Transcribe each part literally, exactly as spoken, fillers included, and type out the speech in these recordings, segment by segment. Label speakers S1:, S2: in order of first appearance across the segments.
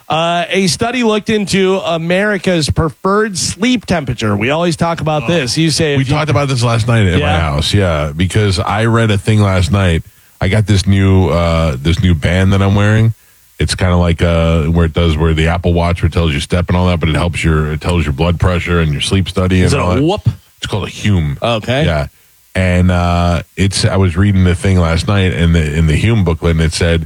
S1: Uh, a study looked into America's preferred sleep temperature. We always talk about this. You say
S2: We
S1: if you-
S2: talked about this last night at
S1: Yeah.
S2: my house, yeah, because I read a thing last night. I got this new uh, this new band that I'm wearing. It's kind of like uh, where it does where the Apple Watch where it tells you step and all that, but it helps your it tells your blood pressure and your sleep study.
S1: Is
S2: and
S1: it
S2: all
S1: a
S2: that.
S1: whoop?
S2: It's called a Hume.
S1: Okay.
S2: Yeah. And uh, it's I was reading the thing last night in the in the Hume booklet, and it said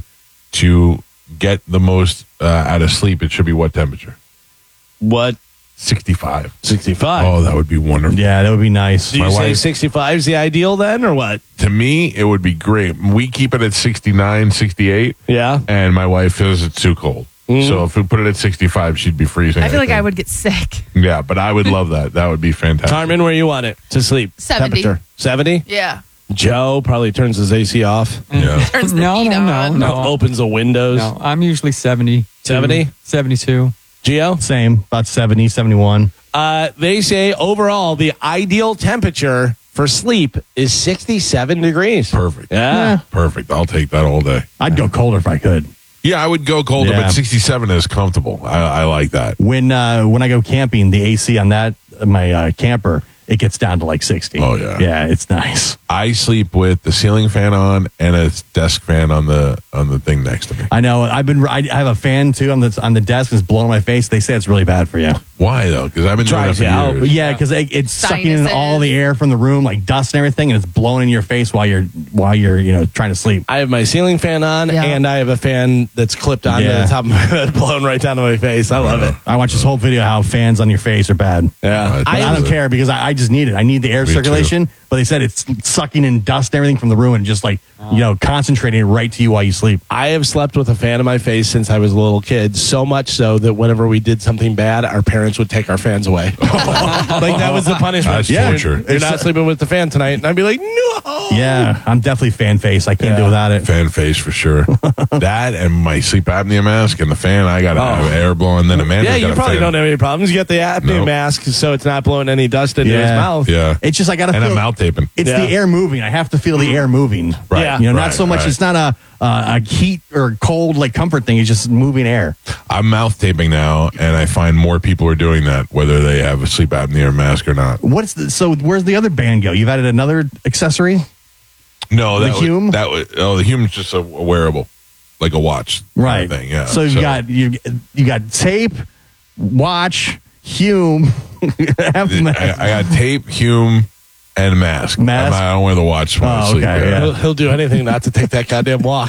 S2: to get the most uh, out of sleep, it should be what temperature?
S1: What?
S2: sixty-five.
S1: sixty-five.
S2: Oh, that would be wonderful.
S3: Yeah, that would be nice.
S1: Do you
S2: my
S1: say
S2: wife-
S1: sixty-five is the ideal then, or what?
S2: To me, it would be great. We keep it at sixty-nine, sixty-eight,
S1: Yeah.
S2: and my wife feels it's too cold.
S1: Mm-hmm.
S2: So if we put it at sixty-five, she'd be freezing.
S4: I feel like
S2: think.
S4: I would get sick.
S2: Yeah, but I would love that. That would be fantastic.
S1: Carmen, where you want it to sleep?
S4: seventy.
S1: Temperature. seventy?
S4: Yeah.
S1: Joe probably turns his A C off.
S2: Yeah.
S4: Turns the
S5: No,
S4: heat
S5: no, no,
S4: on.
S5: no.
S1: Opens the windows.
S5: No, I'm usually seventy.
S1: seventy?
S5: seventy-two.
S1: Gio?
S3: Same, about seventy, seventy-one.
S1: Uh, they say overall the ideal temperature for sleep is sixty-seven degrees.
S2: Perfect.
S1: Yeah.
S2: Perfect. I'll take that all day.
S3: I'd go colder if I could.
S2: Yeah, I would go colder,
S3: Yeah.
S2: but sixty-seven is comfortable. I, I like that.
S3: When uh, when I go camping, the A C on that my uh, camper, it gets down to like sixty.
S2: Oh, yeah.
S3: Yeah, it's nice.
S2: I sleep with the ceiling fan on and a desk fan on the on the thing next to me.
S3: I know. I've been. I have a fan too on the on the desk. It's blowing my face. They say it's really bad for you.
S2: Why though? Because I've been doing it
S1: Tries
S2: for
S1: you out,
S2: years.
S3: Yeah, because it, it's sucking in
S4: Sinuses.
S3: all the air from the room, like dust and everything, and it's blowing in your face while you're while you're you know trying to sleep.
S1: I have my ceiling fan on,
S4: Yeah.
S1: and I have a fan that's clipped onto
S3: Yeah.
S1: the top of my head, blowing right down to my face. I love it.
S3: I watch this whole video how fans on your face are bad.
S1: Yeah.
S2: But
S3: I, I don't care because I, I just need it. I need the air
S2: Me
S3: circulation. But they said it's sucking in dust and everything from the room and just like you know concentrating it right to you while you sleep.
S1: I have slept with a fan in my face since I was a little kid, so much so that whenever we did something bad, our parents would take our fans away. Like that was the punishment.
S2: That's
S1: You're-
S2: torture.
S1: You're, not sleeping with the fan tonight. And I'd be like, no.
S3: Yeah, I'm definitely fan face. I can't
S1: Yeah.
S3: do without it.
S2: Fan face for sure. That and my sleep apnea mask and the fan. I got to
S1: Oh.
S2: have air blowing. Then Amanda's
S1: Yeah,
S2: got
S1: you
S2: a
S1: probably
S2: fan.
S1: don't have any problems. You got the apnea
S2: Nope.
S1: mask, so it's not blowing any dust into his
S3: Yeah.
S1: mouth.
S2: Yeah.
S3: It's just I gotta
S2: And
S3: feel
S2: I'm mouth taping.
S3: It's
S1: Yeah.
S3: the air moving. I have to feel the air moving.
S2: Right.
S1: Yeah.
S3: You know, not
S2: Right,
S3: so much.
S2: right.
S3: It's not a uh, a heat or cold like comfort thing. It's just moving air.
S2: I'm mouth taping now, and I find more people are doing that, whether they have a sleep apnea mask or not.
S3: What's the, so? Where's the other band go? You've added another accessory,
S2: No,
S3: The
S2: that was,
S3: Hume?
S2: that was oh, the Hume's just a wearable, like a watch, kind of
S3: right?
S2: Thing, yeah.
S3: So you got you you got tape, watch, Hume. Have
S2: I, I got tape, Hume, and mask.
S3: Mask?
S2: I'm- I don't wear the watch when I
S3: Oh,
S2: sleep.
S3: okay,
S2: yeah.
S1: He'll, he'll do anything not to take that goddamn walk.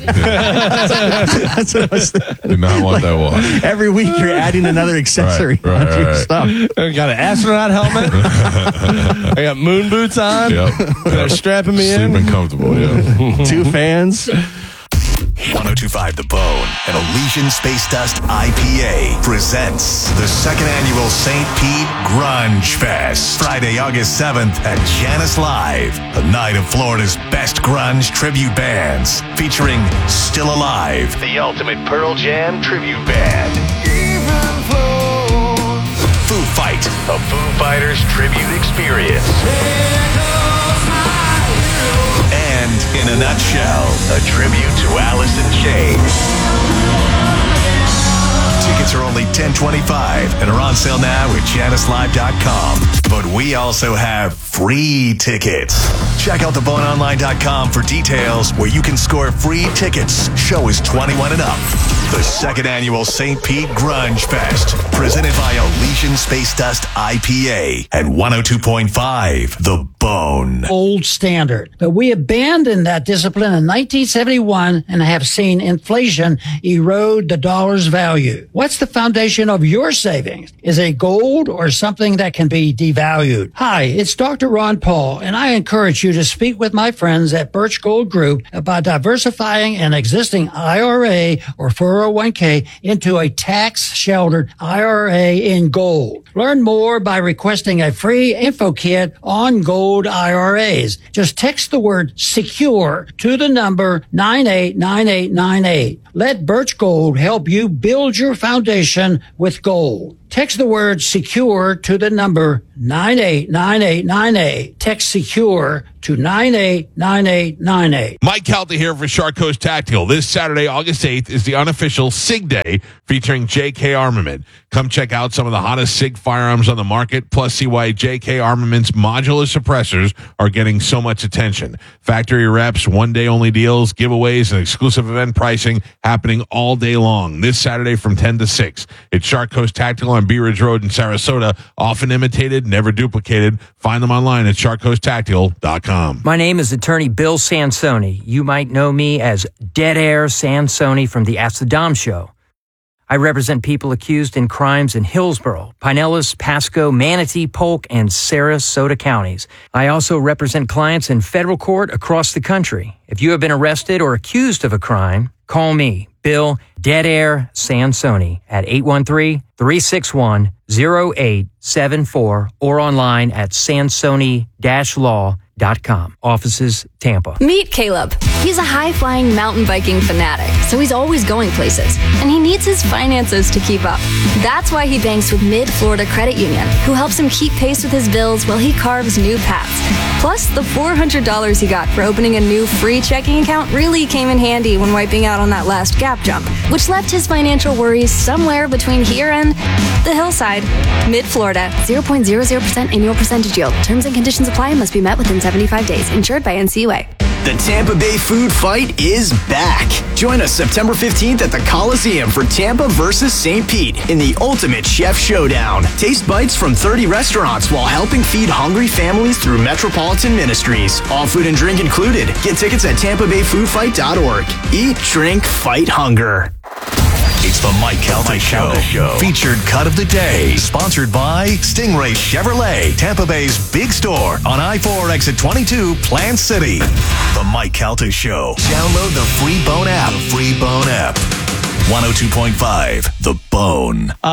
S3: That's what I was thinking.
S2: Do not want that watch.
S3: Every week you're adding another accessory
S2: Right, right,
S3: onto your
S2: right.
S3: stuff.
S1: I got an astronaut helmet. I got moon boots on.
S2: Yep.
S1: They're strapping me in.
S2: Sleeping comfortable, yeah.
S3: Two fans.
S6: one oh two point five The Bone and Elysian Space Dust I P A presents the second annual Saint Pete Grunge Fest. Friday, August seventh at Janice Live. A night of Florida's best grunge tribute bands featuring Still Alive, the ultimate Pearl Jam tribute band. Foo Fight, a Foo Fighters tribute experience. And in a nutshell, a tribute to Alice in Chains. Tickets are only ten twenty-five and are on sale now at janice live dot com. But we also have free tickets. Check out the bone online dot com for details where you can score free tickets. Show is twenty-one and up. The second annual Saint Pete Grunge Fest, presented by Elysian Space Dust I P A and one oh two point five The Bone.
S7: Old standard. But we abandoned that discipline in nineteen seventy-one and have seen inflation erode the dollar's value. What's the foundation of your savings? Is it gold or something that can be devalued? Hi, it's Doctor Ron Paul, and I encourage you to speak with my friends at Birch Gold Group about diversifying an existing I R A or four oh one k into a tax-sheltered I R A in gold. Learn more by requesting a free info kit on gold I R As. Just text the word secure to the number nine eight nine eight nine eight. Let Birch Gold help you build your foundation with gold. Text the word secure to the number nine eight nine eight nine eight. Text secure to nine eight nine eight nine eight.
S2: Mike Calta here for Shark Coast Tactical. This Saturday, August eighth, is the unofficial SIG Day featuring J K Armament. Come check out some of the hottest SIG firearms on the market, plus see why J K Armament's modular suppressors are getting so much attention. Factory reps, one-day only deals, giveaways, and exclusive event pricing happening all day long. This Saturday from ten to six. It's Shark Coast Tactical on Bee Ridge Road in Sarasota. Often imitated, never duplicated. Find them online at shark coast tactical dot com.
S4: My name is attorney Bill Sansoni. You might know me as Dead Air Sansoni from the Ask the Dom show. I represent people accused in crimes in Hillsborough, Pinellas, Pasco, Manatee, Polk, and Sarasota counties. I also represent clients in federal court across the country. If you have been arrested or accused of a crime, call me, Bill Dead Air Sansoni, at eight one three, three six one, zero eight seven four or online at sansoni dash law dot com. Offices, Tampa.
S8: Meet Caleb. He's a high-flying mountain biking fanatic, so he's always going places, and he needs his finances to keep up. That's why he banks with Mid-Florida Credit Union, who helps him keep pace with his bills while he carves new paths. Plus, the four hundred dollars he got for opening a new free checking account really came in handy when wiping out on that last gap jump, which left his financial worries somewhere between here and the hillside. Mid-Florida, zero point zero zero percent annual percentage yield. Terms and conditions apply and must be met within seventy-five days. Insured by N C U A.
S9: The Tampa Bay Food Fight is back. Join us September fifteenth at the Coliseum for Tampa versus Saint Pete in the Ultimate Chef Showdown. Taste bites from thirty restaurants while helping feed hungry families through Metropolitan Ministries. All food and drink included. Get tickets at tampa bay food fight dot org. Eat, drink, fight hunger.
S6: It's the Mike Calta Show. Show. Featured cut of the day. Sponsored by Stingray Chevrolet, Tampa Bay's big store on I four exit twenty-two, Plant City. The Mike Calta Show. Download the free Bone app. The free Bone app. one oh two point five, The Bone.
S1: Uh,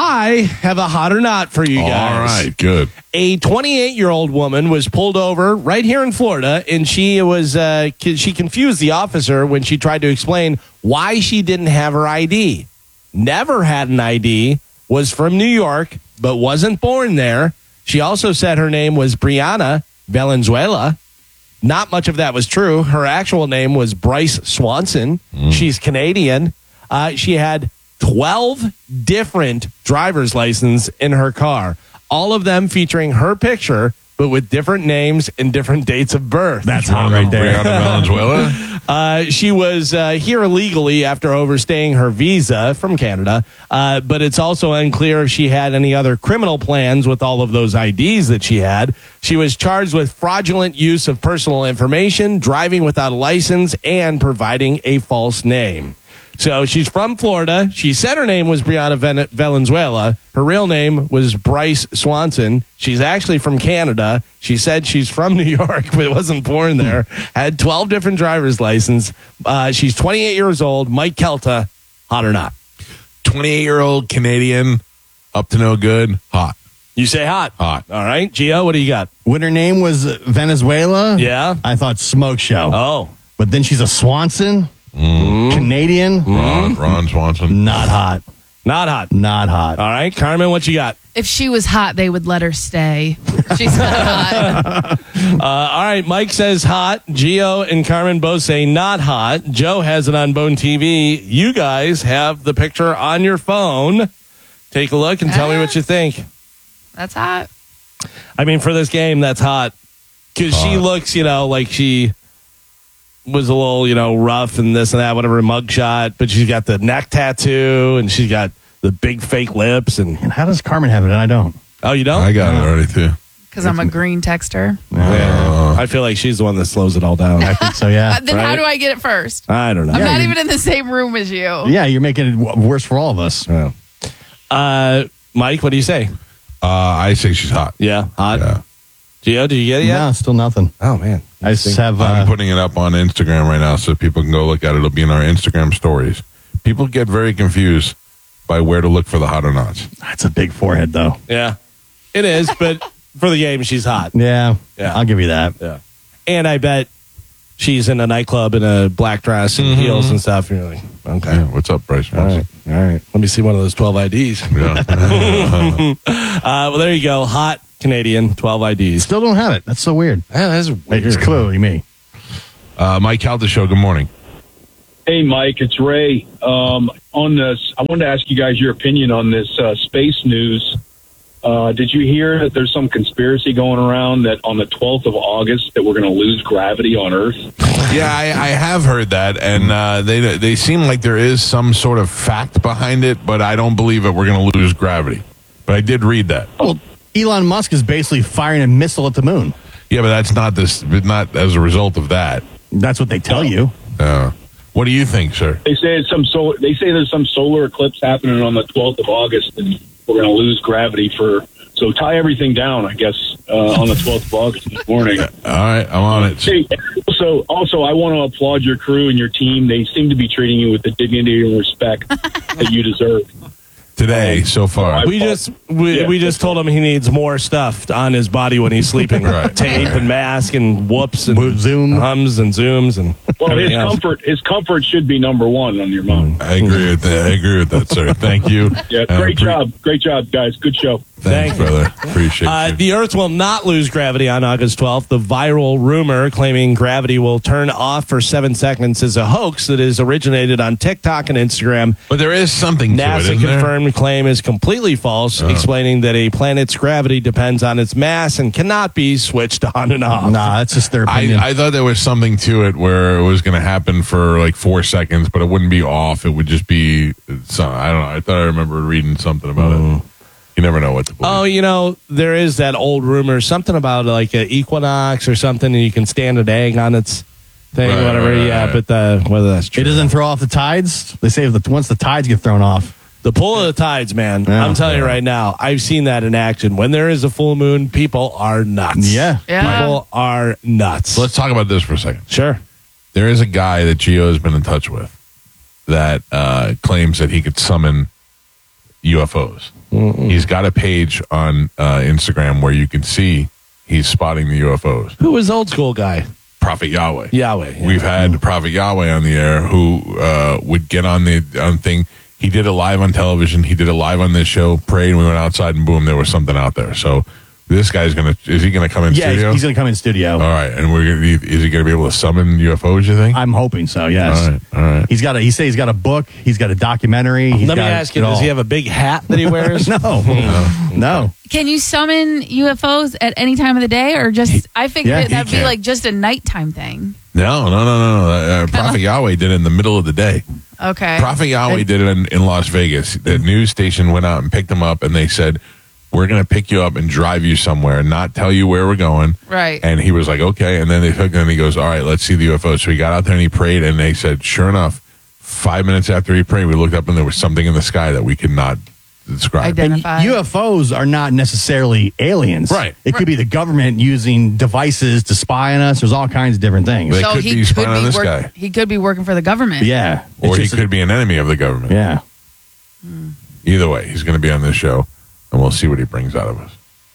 S1: I have a hot or not for you guys.
S2: All right, good.
S1: A twenty-eight-year-old woman was pulled over right here in Florida, and she was uh, she confused the officer when she tried to explain why she didn't have her I D. Never had an I D, was from New York, but wasn't born there. She also said her name was Brianna Valenzuela. Not much of that was true. Her actual name was Bryce Swanson. Mm. She's Canadian. Uh, she had twelve different driver's licenses in her car, all of them featuring her picture, but with different names and different dates of birth.
S3: That's hot right there.
S2: Brianna Valenzuela.
S1: uh, she was uh, here illegally after overstaying her visa from Canada, uh, but it's also unclear if she had any other criminal plans with all of those I Ds that she had. She was charged with fraudulent use of personal information, driving without a license, and providing a false name. So she's from Florida. She said her name was Brianna Ven- Valenzuela. Her real name was Bryce Swanson. She's actually from Canada. She said she's from New York, but wasn't born there. Had twelve different driver's licenses. Uh, she's twenty-eight years old. Mike Calta, hot or not?
S2: twenty-eight-year-old Canadian, up to no good, hot.
S1: You say hot.
S2: Hot.
S1: All right. Gio, what do you got?
S3: When her name was Venezuela,
S1: Yeah.
S3: I thought smoke show.
S1: Oh.
S3: But then she's a Swanson, Canadian,
S2: Ron, Ron Swanson.
S3: not hot.
S1: Not hot.
S3: Not hot.
S1: All right. Carmen, what you got?
S10: If she was hot, they would let her stay. She's not hot.
S1: Uh, all right. Mike says hot. Gio and Carmen both say not hot. Joe has it on Bone T V. You guys have the picture on your phone. Take a look and tell me what you think.
S10: That's hot.
S1: I mean, for this game, that's hot. Because she
S2: Hot.
S1: looks, you know, like she was a little, you know, rough and this and that, whatever, mugshot. But she's got the neck tattoo and she's got the big fake lips. And
S3: And how does Carmen have it and I don't?
S1: oh, you don't?
S2: I got it already, too.
S10: Because I'm a green texter.
S1: Yeah. I feel like she's the one that slows it all down.
S3: I think so, yeah.
S10: Uh, then how
S1: Right.
S10: do I get it first?
S1: I don't know.
S10: I'm not
S3: you-
S10: even in the same room as you.
S3: Yeah, you're making it w- worse for all of us.
S1: Yeah. Uh, Mike, what do you say?
S2: Uh, I say she's hot.
S1: Yeah, hot.
S2: Yeah.
S1: Gio, did you get it yet?
S3: No, still nothing.
S1: Oh, man.
S3: I just have.
S2: I'm
S3: Uh,
S2: putting it up on Instagram right now so people can go look at it. It'll be in our Instagram stories. People get very confused by where to look for the hot or nots.
S3: that's a big forehead, though.
S1: Yeah, it is. But for the game, she's hot.
S3: Yeah,
S1: Yeah.
S3: I'll give you that.
S1: Yeah. And I bet she's in a nightclub in a black dress and
S2: Mhm.
S1: heels and stuff. And you're like, okay.
S2: Yeah, what's up, Bryce?
S1: All right. All right. Let me see one of those twelve I Ds.
S2: Yeah.
S1: uh, well, there you go. Hot Canadian twelve I Ds.
S3: Still don't have it. That's so weird.
S1: Yeah, that's weird.
S3: It's clearly me.
S2: Uh, Mike Calda Show, good morning.
S11: Hey, Mike, it's Ray. Um, on this, I wanted to ask you guys your opinion on this uh, space news. Uh, did you hear that there's some conspiracy going around that on the twelfth of August that we're going to lose gravity on Earth?
S2: Yeah, I, I have heard that, and uh, they they seem like there is some sort of fact behind it, but I don't believe that we're going to lose gravity. But I did read that.
S3: Well, Elon Musk is basically firing a missile at the moon.
S2: Yeah, but that's not this. Not as a result of that.
S3: That's what they tell you.
S2: Uh, what do you think, sir?
S11: They say it's some solar. They say there's some solar eclipse happening on the twelfth of August, and we're going to lose gravity for. So tie everything down, I guess, uh, on the twelfth of August this morning.
S2: All right, I'm on it.
S11: Hey, also, also, I want to applaud your crew and your team. They seem to be treating you with the dignity and respect that you deserve.
S2: Today, so far.
S1: We just we,
S11: Yeah.
S1: we just told him he needs more stuff on his body when he's sleeping.
S2: Right.
S1: Tape and mask and whoops and
S3: Zoom.
S1: hums and zooms and
S11: Well, his
S1: everything else.
S11: comfort, his comfort should be number one on your mind.
S2: I agree with that. I agree with that, sir. Thank you.
S11: Yeah,
S2: Uh,
S11: great
S2: pre-
S11: job, great job, guys. Good show.
S2: Thanks,
S1: Thank you.
S2: brother. Appreciate
S1: Uh,
S2: you.
S1: the Earth will not lose gravity on August twelfth. The viral rumor claiming gravity will turn off for seven seconds is a hoax that is originated on TikTok and Instagram.
S2: But there is something to it,
S1: NASA
S2: isn't there?
S1: confirmed claim is completely false,
S2: Oh.
S1: explaining that a planet's gravity depends on its mass and cannot be switched on and off.
S3: Nah, that's just their
S2: I,
S3: opinion.
S2: I thought there was something to it where it was going to happen for like four seconds, but it wouldn't be off. It would just be, some, I don't know. I thought I remember reading something about it. You never know what to believe.
S1: Oh, you know, there is that old rumor, something about like an equinox or something, and you can stand an egg on its thing,
S2: Right,
S1: whatever.
S2: right,
S1: yeah,
S2: right.
S1: but the, whether that's true.
S3: It doesn't throw off the tides. They say if the, once the tides get thrown off.
S1: The pull of the tides, man.
S3: Yeah.
S1: I'm telling you right now, I've seen that in action. When there is a full moon, people are nuts.
S3: Yeah.
S10: Yeah.
S1: People are nuts.
S2: So let's talk about this for a second.
S1: Sure.
S2: There is a guy that Gio has been in touch with that uh, claims that he could summon U F Os. Mm-mm. He's got a page on uh, Instagram where you can see he's spotting the U F Os.
S1: Who was old school guy?
S2: Prophet Yahweh.
S1: Yahweh. yeah.
S2: We've had Prophet Yahweh on the air who uh, would get on the on thing. He did it live on television. He did it live on this show. Prayed, and we went outside, and boom, there was something out there. So this guy's gonna is he gonna come in
S3: Yeah, he's,
S2: studio?
S3: he's going to come in studio.
S2: All right, and we're gonna is he gonna be able to summon U F Os? You think?
S3: I'm hoping so. Yes.
S2: All right, all right.
S3: He's got a. He said he's got a book. He's got a documentary. He's
S1: Let me
S3: got
S1: ask you,
S3: it
S1: does
S3: all.
S1: he have a big hat that he wears?
S3: no, no.
S10: Can you summon U F Os at any time of the day, or just? I figured
S3: yeah,
S10: it-
S3: he
S10: that'd be
S2: can.
S10: like just a nighttime thing.
S2: No, no, no, no, no. Uh, Prophet Yahweh did it in the middle of the day.
S10: Okay.
S2: Prophet Yahweh did it in, in Las Vegas. The news station went out and picked him up, and they said, "We're going to pick you up and drive you somewhere, and not tell you where we're going."
S10: Right.
S2: And he was like, "Okay." And then they took him, and he goes, "All right, let's see the U F O." So he got out there and he prayed, and they said, sure enough, five minutes after he prayed, we looked up and there was something in the sky that we could not describe.
S10: Identify.
S3: U F Os are not necessarily aliens.
S2: Right.
S3: It could be the government using devices to spy on us. There's all kinds of different things.
S2: They could be spying on this
S10: work-
S2: guy.
S10: He could be working for the government.
S3: Yeah.
S2: Or
S3: It's
S2: he
S3: just a-
S2: could be an enemy of the government.
S3: Yeah.
S2: Either way, he's going to be on this show, and we'll see what he brings out of us.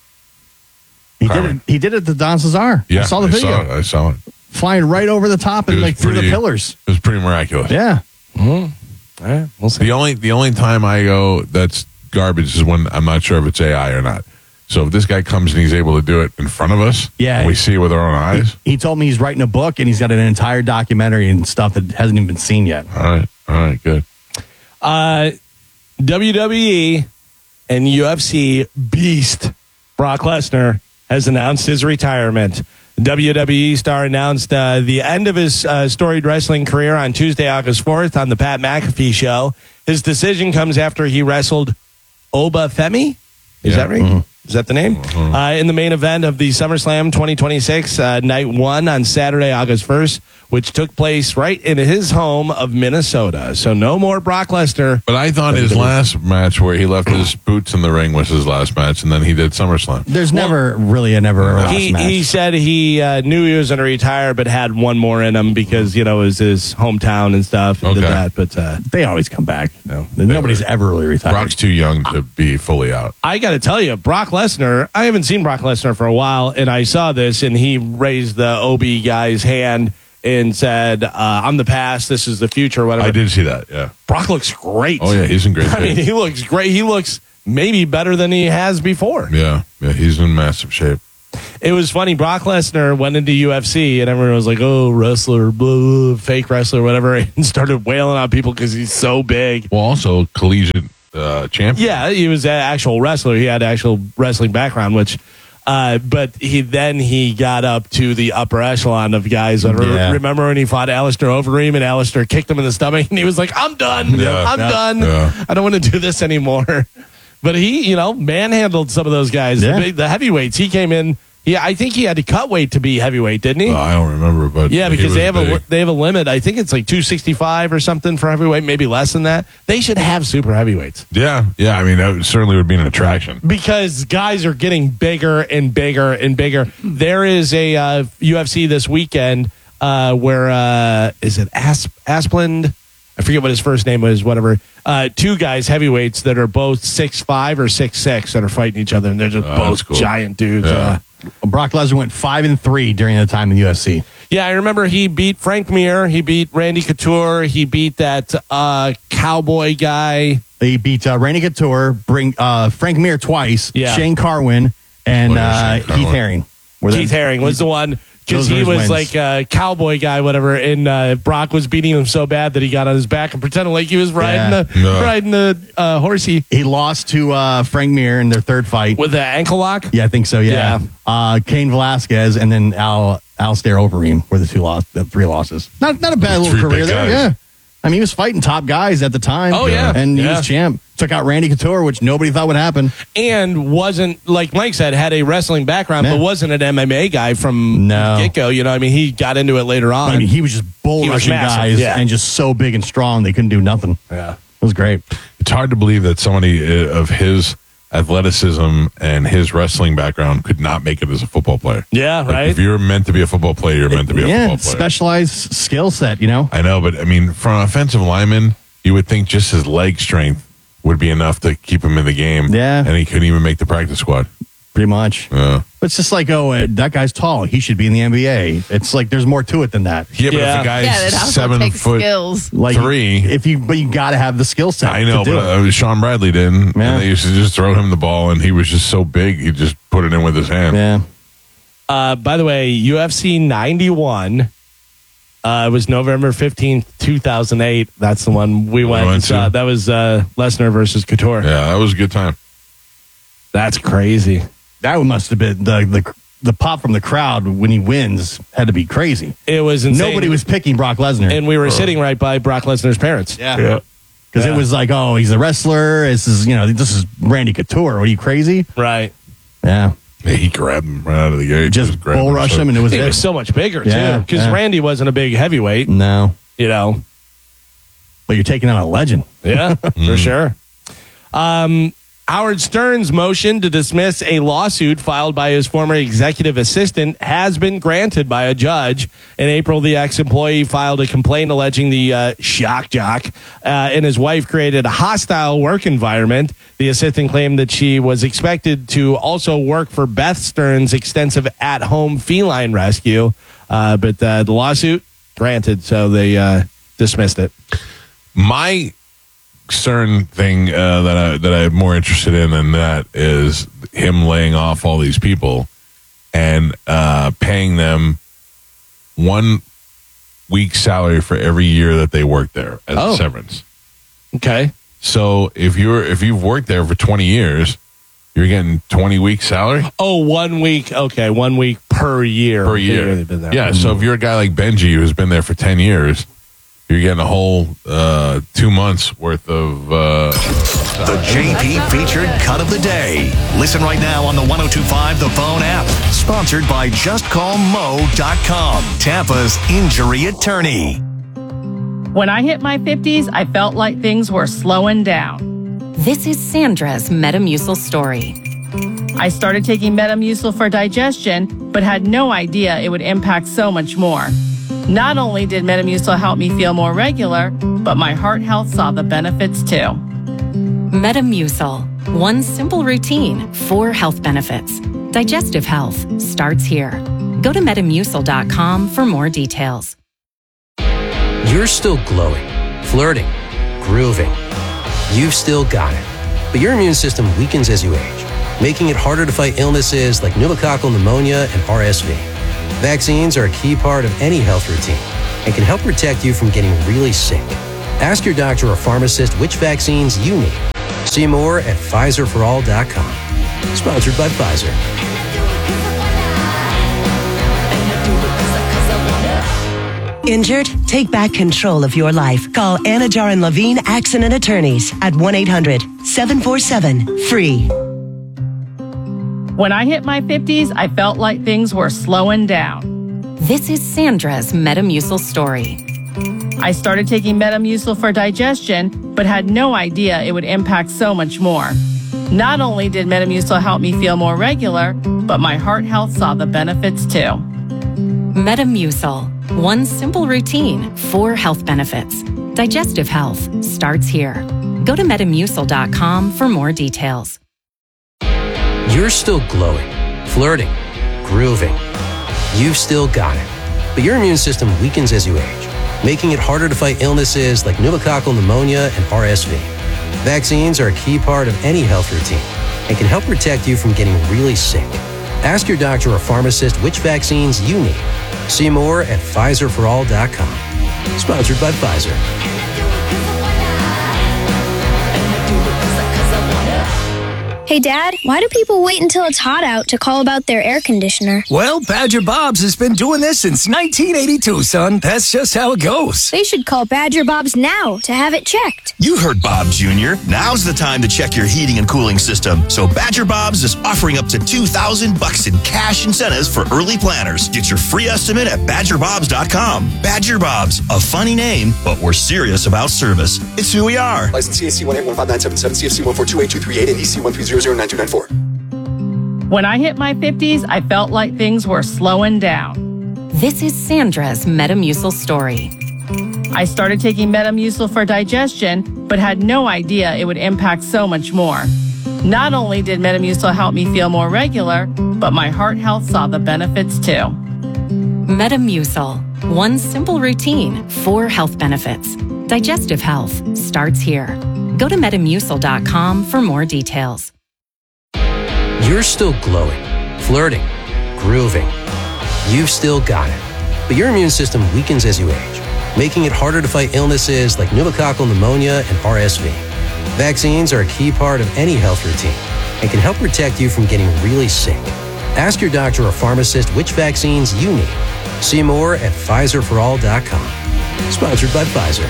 S3: He did
S2: Carmen.
S3: it. He did it to Don Cesar.
S2: Yeah,
S3: I saw the video.
S2: Saw it. I saw it.
S3: Flying right over the top
S2: It
S3: and
S2: was
S3: like through the
S2: pretty-
S3: pillars.
S2: It was pretty miraculous.
S3: Yeah.
S1: All right, we'll see.
S2: The only the only time I go that's garbage is when I'm not sure if it's A I or not. So if this guy comes and he's able to do it in front of us,
S3: Yeah.
S2: and we see it with our own eyes.
S3: He told me he's writing a book and he's got an entire documentary and stuff that hasn't even been seen yet.
S2: All right, all right, good.
S1: Uh, W W E and U F C beast Brock Lesnar has announced his retirement. W W E star announced uh, the end of his uh, storied wrestling career on Tuesday, August fourth on the Pat McAfee show. His decision comes after he wrestled Oba Femi. Is
S2: Yeah.
S1: that right? Is that the name? Uh, in the main event of the SummerSlam twenty twenty-six, uh, night one on Saturday, August first, which took place right in his home of Minnesota. So no more Brock Lesnar.
S2: But I thought his last match where he left his boots in the ring was his last match, and then he did SummerSlam.
S3: There's never really a never a last
S1: He,
S3: match.
S1: he said he uh, knew he was going to retire, but had one more in him because, you know, it was his hometown and stuff. And did
S2: Okay.
S1: that. But uh,
S3: they always come back.
S1: No.
S3: Nobody's ever really retired.
S2: Brock's too young to be fully out.
S1: I got to tell you, Brock Lesnar, I haven't seen Brock Lesnar for a while, and I saw this, and he raised the O B guy's hand, and said, uh, I'm the past, this is the future, whatever.
S2: I did see that, yeah.
S1: Brock looks great.
S2: Oh, yeah, he's in great shape.
S1: I mean, he looks great. He looks maybe better than he has before.
S2: Yeah, yeah, he's in massive shape.
S1: It was funny. Brock Lesnar went into U F C, and everyone was like, oh, wrestler, blah, blah, fake wrestler, whatever, and started wailing on people because he's so big.
S2: Well, also collegiate uh, champion.
S1: Yeah, he was an actual wrestler. He had actual wrestling background, which, uh, but he then he got up to the upper echelon of guys. Yeah. Remember when he fought Alistair Overeem and Alistair kicked him in the stomach, and he was like, I'm done.
S2: Yeah.
S1: I'm
S2: yeah.
S1: done.
S2: Yeah.
S1: I don't want to do this anymore. But he, you know, manhandled some of those guys.
S3: Yeah.
S1: The, big, the heavyweights. He came in. Yeah, I think he had to cut weight to be heavyweight, didn't he?
S2: Uh, I don't remember, but
S1: yeah,
S2: he
S1: because
S2: was
S1: they have
S2: big.
S1: a they have a limit. I think it's like two sixty-five or something for heavyweight, maybe less than that. They should have super heavyweights
S2: Yeah, yeah. I mean, that certainly would be an attraction.
S1: because guys are getting bigger and bigger and bigger. There is a uh, U F C this weekend uh, where uh, is it Asp- Asplund? I forget what his first name was. Whatever. Uh, two guys heavyweights that are both six five or six six that are fighting each other, and they're just
S2: Oh,
S1: both
S2: that's cool.
S1: giant dudes.
S2: Yeah.
S1: Uh,
S3: Brock Lesnar went five and three during the time in the U F C.
S1: Yeah, I remember he beat Frank Mir. He beat Randy Couture. He beat that uh, cowboy guy.
S3: He beat uh, Randy Couture, bring uh, Frank Mir twice,
S1: Yeah.
S3: Shane Carwin, and
S2: What is
S3: uh,
S2: Shane Carwin?
S3: Keith Haring. Were
S1: Keith
S3: they-
S1: Haring was the one because
S3: Those were
S1: he
S3: his
S1: was
S3: wins.
S1: like a cowboy guy, whatever. And uh, Brock was beating him so bad that he got on his back and pretended like he was riding
S3: Yeah.
S1: the
S2: Yeah.
S1: riding the uh, horsey
S3: He lost to uh, Frank Mir in their third fight.
S1: with the ankle lock.
S3: Yeah, I think so. Yeah,
S1: Yeah.
S3: Uh, Cain Velasquez and then Al Alistair Overeem were the two loss, the three losses. Not not a bad
S2: Three
S3: little career
S2: big
S3: there.
S2: guys.
S3: Yeah, I mean he was fighting top guys at the time.
S1: Oh, yeah.
S3: and he
S1: Yeah.
S3: was champ. Took out Randy Couture, which nobody thought would happen.
S1: And wasn't, like Mike said, had a wrestling background,
S3: Yeah.
S1: but wasn't an M M A guy from
S3: No.
S1: get go. You know, I mean, he got into it later on.
S3: I mean he was just bull
S1: He was
S3: rushing
S1: massive,
S3: guys
S1: yeah.
S3: and just so big and strong they couldn't do nothing.
S1: yeah.
S3: It was great.
S2: It's hard to believe that somebody uh, of his athleticism and his wrestling background could not make it as a football player.
S1: Yeah,
S2: Like,
S1: right.
S2: if you're meant to be a football player, you're meant to be a
S3: Yeah,
S2: football player.
S3: specialized skill set. You know.
S2: I know, but I mean, for an offensive lineman, you would think just his leg strength would be enough to keep him in the game.
S3: Yeah.
S2: And he couldn't even make the practice squad.
S3: Pretty much.
S2: Yeah.
S3: But it's just like, oh, uh, that guy's tall. He should be in the N B A. It's like there's more to it than that.
S2: Yeah, but
S1: Yeah.
S2: if a guy's
S10: Yeah, it also
S2: seven
S10: takes
S2: foot
S10: skills.
S3: Like
S2: three,
S3: if you, but you got to have the skill set.
S2: I know,
S3: to do
S2: but
S3: it.
S2: uh, Sean Bradley didn't.
S3: Yeah.
S2: And they used to just throw him the ball, and he was just so big, he just put it in with his hand.
S3: yeah.
S1: Uh, by the way, U F C ninety-one. Uh, it was November fifteenth, two thousand eight. That's the one we went,
S2: went
S1: and saw.
S2: to.
S1: That was uh, Lesnar versus Couture.
S2: Yeah, that was a good time.
S1: That's crazy.
S3: That must have been the, the the pop from the crowd when he wins had to be crazy.
S1: It was insane.
S3: Nobody was picking Brock Lesnar.
S1: And we were sitting right by Brock Lesnar's parents.
S3: yeah. Because
S1: Yeah.
S3: it was like, oh, he's a wrestler. This is, you know, this is Randy Couture. Are you crazy?
S1: Right.
S3: Yeah.
S2: Yeah, he grabbed him right out of the gate.
S3: Just
S2: grabbed
S3: bull rushed
S2: so-
S3: him and it was
S1: He
S3: it.
S1: was so much bigger,
S3: Yeah,
S1: too. Because
S3: yeah.
S1: Randy wasn't a big heavyweight,
S3: No.
S1: you know.
S3: But you're taking out a legend.
S1: Yeah, for sure. Um, Howard Stern's motion to dismiss a lawsuit filed by his former executive assistant has been granted by a judge. In April, the ex-employee filed a complaint alleging the uh, shock jock uh, and his wife created a hostile work environment. The assistant claimed that she was expected to also work for Beth Stern's extensive at-home feline rescue. Uh, but uh, the lawsuit granted, so they uh, dismissed it.
S2: My Stern thing uh, that I that I'm more interested in than that is him laying off all these people and uh, paying them one week's salary for every year that they worked there as
S1: Oh.
S2: a severance.
S1: Okay.
S2: So if you're if you've worked there for twenty years, you're getting twenty weeks salary
S1: Oh, one week. Okay, one week per year.
S2: per year.
S1: They've been there.
S2: Yeah. So if you're a guy like Benji who's been there for ten years, you're getting a whole uh, two months worth of. Uh,
S6: The J P featured cut of the day. Listen right now on the one oh two point five The Phone app. Sponsored by just call mo dot com, Tampa's injury attorney.
S12: When I hit my fifties, I felt like things were slowing down.
S13: This is Sandra's Metamucil story.
S12: I started taking Metamucil for digestion, but had no idea it would impact so much more. Not only did Metamucil help me feel more regular, but my heart health saw the benefits too.
S13: Metamucil. One simple routine, four health benefits. Digestive health starts here. Go to metamucil dot com for more details.
S14: You're still glowing, flirting, grooving. You've still got it. But your immune system weakens as you age, making it harder to fight illnesses like pneumococcal pneumonia and R S V. Vaccines are a key part of any health routine and can help protect you from getting really sick. Ask your doctor or pharmacist which vaccines you need. See more at Pfizer for all dot com. Sponsored by Pfizer.
S15: Injured? Take back control of your life. Call Anajar and Levine Accident Attorneys at one eight hundred seven four seven free.
S12: When I hit my fifties, I felt like things were slowing down.
S13: This is Sandra's Metamucil story.
S12: I started taking Metamucil for digestion, but had no idea it would impact so much more. Not only did Metamucil help me feel more regular, but my heart health saw the benefits too.
S13: Metamucil. One simple routine, four health benefits. Digestive health starts here. Go to metamucil dot com for more details.
S14: You're still glowing, flirting, grooving. You've still got it. But your immune system weakens as you age, making it harder to fight illnesses like pneumococcal pneumonia and R S V. Vaccines are a key part of any health routine and can help protect you from getting really sick. Ask your doctor or pharmacist which vaccines you need. See more at Pfizer for all dot com. Sponsored by Pfizer.
S16: Hey, Dad, why do people wait until it's hot out to call about their air conditioner?
S17: Well, Badger Bob's has been doing this since nineteen eighty-two, son. That's just how it goes.
S16: They should call Badger Bob's now to have it checked.
S6: You heard Bob Junior Now's the time to check your heating and cooling system. So Badger Bob's is offering up to two thousand bucks in cash incentives for early planners. Get your free estimate at badger bobs dot com. Badger Bob's, a funny name, but we're serious about service. It's who we are.
S18: License C A C one eight one five nine seven seven, C F C one four two eight two three eight, and E C one three zero zero nine two nine four.
S12: When I hit my fifties, I felt like things were slowing down.
S13: This is Sandra's Metamucil story.
S12: I started taking Metamucil for digestion, but had no idea it would impact so much more. Not only did Metamucil help me feel more regular, but my heart health saw the benefits too.
S13: Metamucil. One simple routine, four health benefits. Digestive health starts here. Go to metamucil dot com for more details.
S14: You're still glowing, flirting, grooving. You've still got it. But your immune system weakens as you age, making it harder to fight illnesses like pneumococcal pneumonia and R S V. Vaccines are a key part of any health routine and can help protect you from getting really sick. Ask your doctor or pharmacist which vaccines you need. See more at Pfizer for all dot com. Sponsored by Pfizer.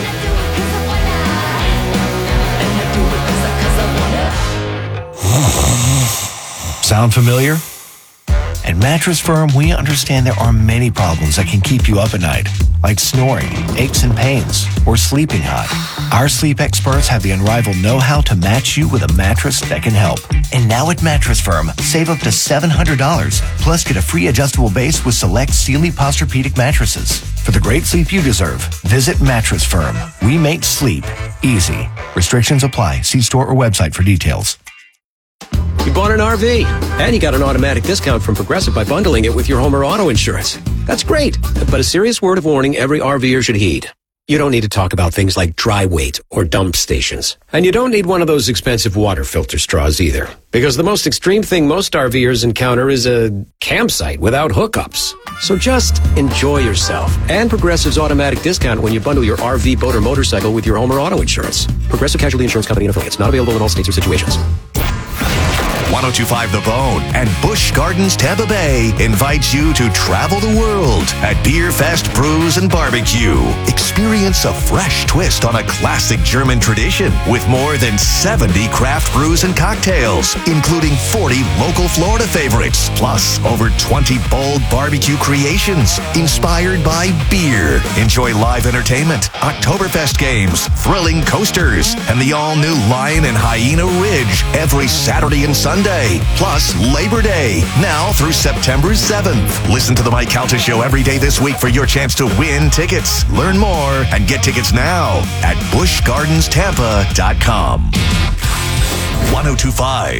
S19: Sound familiar? At Mattress Firm, we understand there are many problems that can keep you up at night, like snoring, aches and pains, or sleeping hot. Our sleep experts have the unrivaled know-how to match you with a mattress that can help. And now at Mattress Firm, save up to seven hundred dollars, plus get a free adjustable base with select Sealy Posturepedic mattresses. For the great sleep you deserve, visit Mattress Firm. We make sleep easy. Restrictions apply. See store or website for details.
S20: You bought an R V, and you got an automatic discount from Progressive by bundling it with your home or auto insurance. That's great, but a serious word of warning every RVer should heed. You don't need to talk about things like dry weight or dump stations. And you don't need one of those expensive water filter straws either. Because the most extreme thing most RVers encounter is a campsite without hookups. So just enjoy yourself. And Progressive's automatic discount when you bundle your R V, boat, or motorcycle with your home or auto insurance. Progressive Casualty Insurance Company and affiliates. Not available in all states or situations.
S6: one oh two point five The Bone and Busch Gardens Tampa Bay invites you to travel the world at Beer Fest Brews and Barbecue. Experience a fresh twist on a classic German tradition with more than seventy craft brews and cocktails, including forty local Florida favorites, plus over twenty bold barbecue creations inspired by beer. Enjoy live entertainment, Oktoberfest games, thrilling coasters, and the all-new Lion and Hyena Ridge every Saturday and Sunday. Plus Labor Day, now through September seventh. Listen to the Mike Calta Show every day this week for your chance to win tickets. Learn more and get tickets now at busch gardens tampa dot com. one oh two point five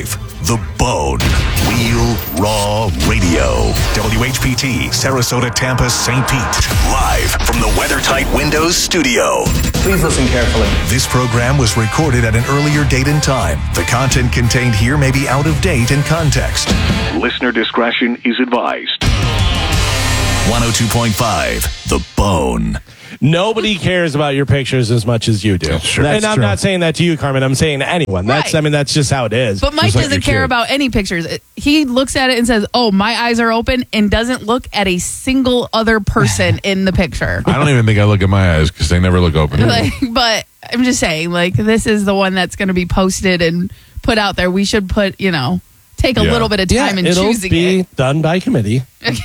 S6: The Bone. Real Raw Radio. W H P T, Sarasota, Tampa, Saint Pete. Live from the WeatherTight Windows studio.
S21: Please listen carefully.
S6: This program was recorded at an earlier date and time. The content contained here may be out of date in context. Listener discretion is advised. one oh two point five, The Bone.
S1: Nobody cares about your pictures as much as you do.
S2: That's true.
S1: And
S3: That's
S1: I'm
S3: true.
S1: not saying that to you, Carmen. I'm saying to anyone. That's,
S10: Right.
S1: I mean, that's just how it is.
S10: But Mike
S1: Just like
S10: doesn't
S1: your
S10: care
S1: kid.
S10: about any pictures. He looks at it and says, "Oh, my eyes are open," and doesn't look at a single other person in the picture.
S2: I don't even think I look at my eyes because they never look open.
S10: Like, but I'm just saying, like, this is the one that's going to be posted and put out there. We should put, you know, take a
S2: Yeah.
S10: little bit of
S1: Yeah,
S10: time in
S1: it'll
S10: choosing
S1: be
S10: it.
S1: done by committee.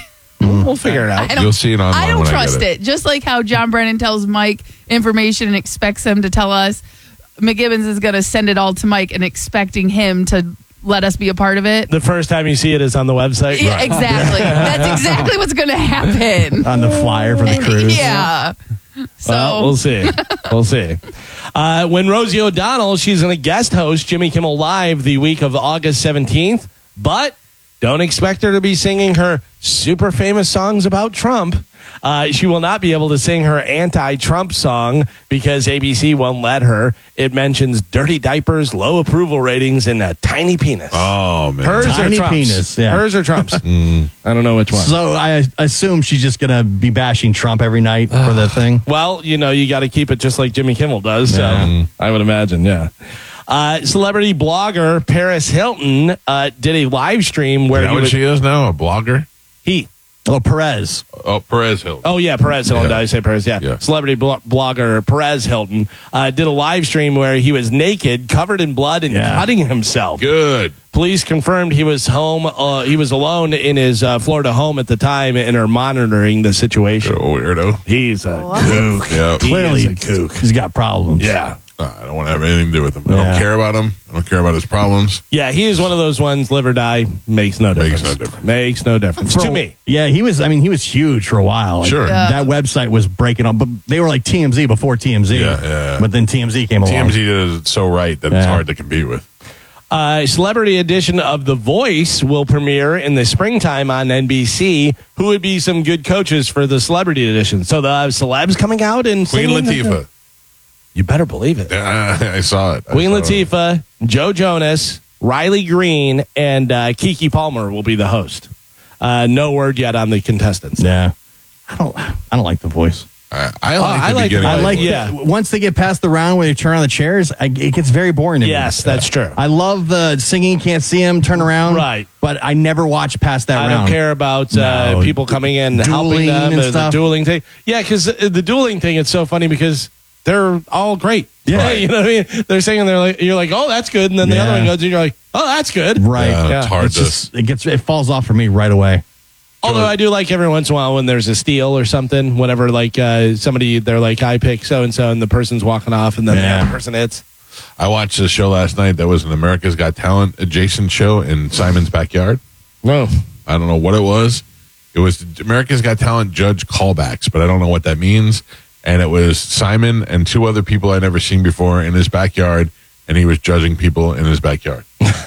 S1: We'll figure it out.
S10: I don't-
S2: You'll see it online
S10: I don't
S2: when I
S10: trust
S2: get
S10: it. Just like how John Brennan tells Mike information and expects him to tell us, McGibbons is going to send it all to Mike and expecting him to let us be a part of it.
S1: The first time you see it is on the website.
S10: Yeah, exactly. That's exactly what's going to happen.
S3: On the flyer for the cruise.
S10: Yeah. So
S1: Well, we'll see. We'll see. Uh, when Rosie O'Donnell, she's going to guest host Jimmy Kimmel Live the week of August seventeenth, but don't expect her to be singing her super famous songs about Trump. Uh, she will not be able to sing her anti-Trump song because A B C won't let her. It mentions dirty diapers, low approval ratings, and a tiny penis.
S2: Oh, man.
S1: Hers
S3: Tiny
S1: or Trump's?
S3: penis, yeah.
S1: Hers or Trump's? I don't know which one.
S3: So I assume she's just going to be bashing Trump every night for the thing.
S1: Well, you know, you got to keep it just like Jimmy Kimmel does. So
S3: Yeah.
S1: I would imagine, yeah. Uh, celebrity blogger Paris Hilton uh, did a live stream where
S2: Is that
S1: he
S2: what
S1: was,
S2: she is now? A blogger?
S1: he.
S3: Oh, Perez.
S2: Oh, Perez Hilton.
S1: Oh yeah, Perez Hilton.
S2: Yeah.
S1: Did I say Perez? Yeah.
S2: Yeah.
S1: Celebrity blo- blogger Perez Hilton uh, did a live stream where he was naked, covered in blood, and
S3: Yeah.
S1: cutting himself.
S2: Good.
S1: Police confirmed he was home. Uh, he was alone in his uh, Florida home at the time and are monitoring the situation.
S2: Oh, weirdo.
S1: He's a kook.
S2: Yeah.
S1: He
S3: Clearly,
S1: is a kook.
S3: he's got problems.
S1: Yeah.
S2: Uh, I don't want to have anything to do with him. I
S3: Yeah.
S2: don't care about him. I don't care about his problems.
S1: Yeah, he is one of those ones, live or die, makes no difference.
S2: Makes no difference.
S1: Makes no difference.
S3: For-
S1: to me.
S3: Yeah, he was. I mean, he was huge for a while. Like,
S2: Sure.
S10: Yeah.
S3: That website was breaking up, but they were like T M Z before T M Z.
S2: Yeah, yeah.
S3: But then T M Z came along.
S2: T M Z does it so right that it's
S3: Yeah.
S2: hard to compete with.
S1: Uh, celebrity edition of The Voice will premiere in the springtime on N B C. Who would be some good coaches for the celebrity edition? So the celebs coming out and
S2: Queen
S1: singing?
S2: Latifah.
S1: You better believe it.
S2: Uh, I saw it. I
S1: Queen
S2: saw it.
S1: Latifah, Joe Jonas, Riley Green, and uh, Kiki Palmer will be the host. Uh, no word yet on the contestants.
S3: Yeah, I don't. I don't like The Voice.
S2: I, I
S1: Oh,
S2: like
S1: I
S2: the
S1: like-
S2: beginning.
S3: I
S2: of
S3: like
S2: it.
S1: yeah.
S3: that once they get past the round where they turn on the chairs, I, it gets very boring to me.
S1: Yes, that's true.
S3: I love the singing, can't see him, turn around.
S1: Right.
S3: But I never watch past that
S1: I
S3: round.
S1: don't care about uh,
S3: No.
S1: people coming in and helping
S3: Dueling
S1: them.
S3: and
S1: or the
S3: stuff.
S1: dueling thing. Yeah, because the dueling thing, it's so funny because they're all great.
S3: Yeah.
S1: You know what I mean? They're singing, they're like, you're like, oh, that's good. And then the
S3: Yeah.
S1: other one goes, and you're like, oh, that's good.
S3: Right.
S2: Yeah,
S1: Yeah.
S2: it's hard
S3: It's
S2: to.
S3: just, it gets, it falls off for me right away.
S1: Although I do like every once in a while when there's a steal or something, whenever like uh, somebody, they're like, I pick so and so, and the person's walking off, and then the
S3: Yeah.
S1: other person hits.
S2: I watched a show last night that was an America's Got Talent adjacent show in Simon's backyard.
S1: No.
S2: I don't know what it was. It was America's Got Talent judge callbacks, but I don't know what that means. And it was Simon and two other people I'd never seen before in his backyard, and he was judging people in his backyard.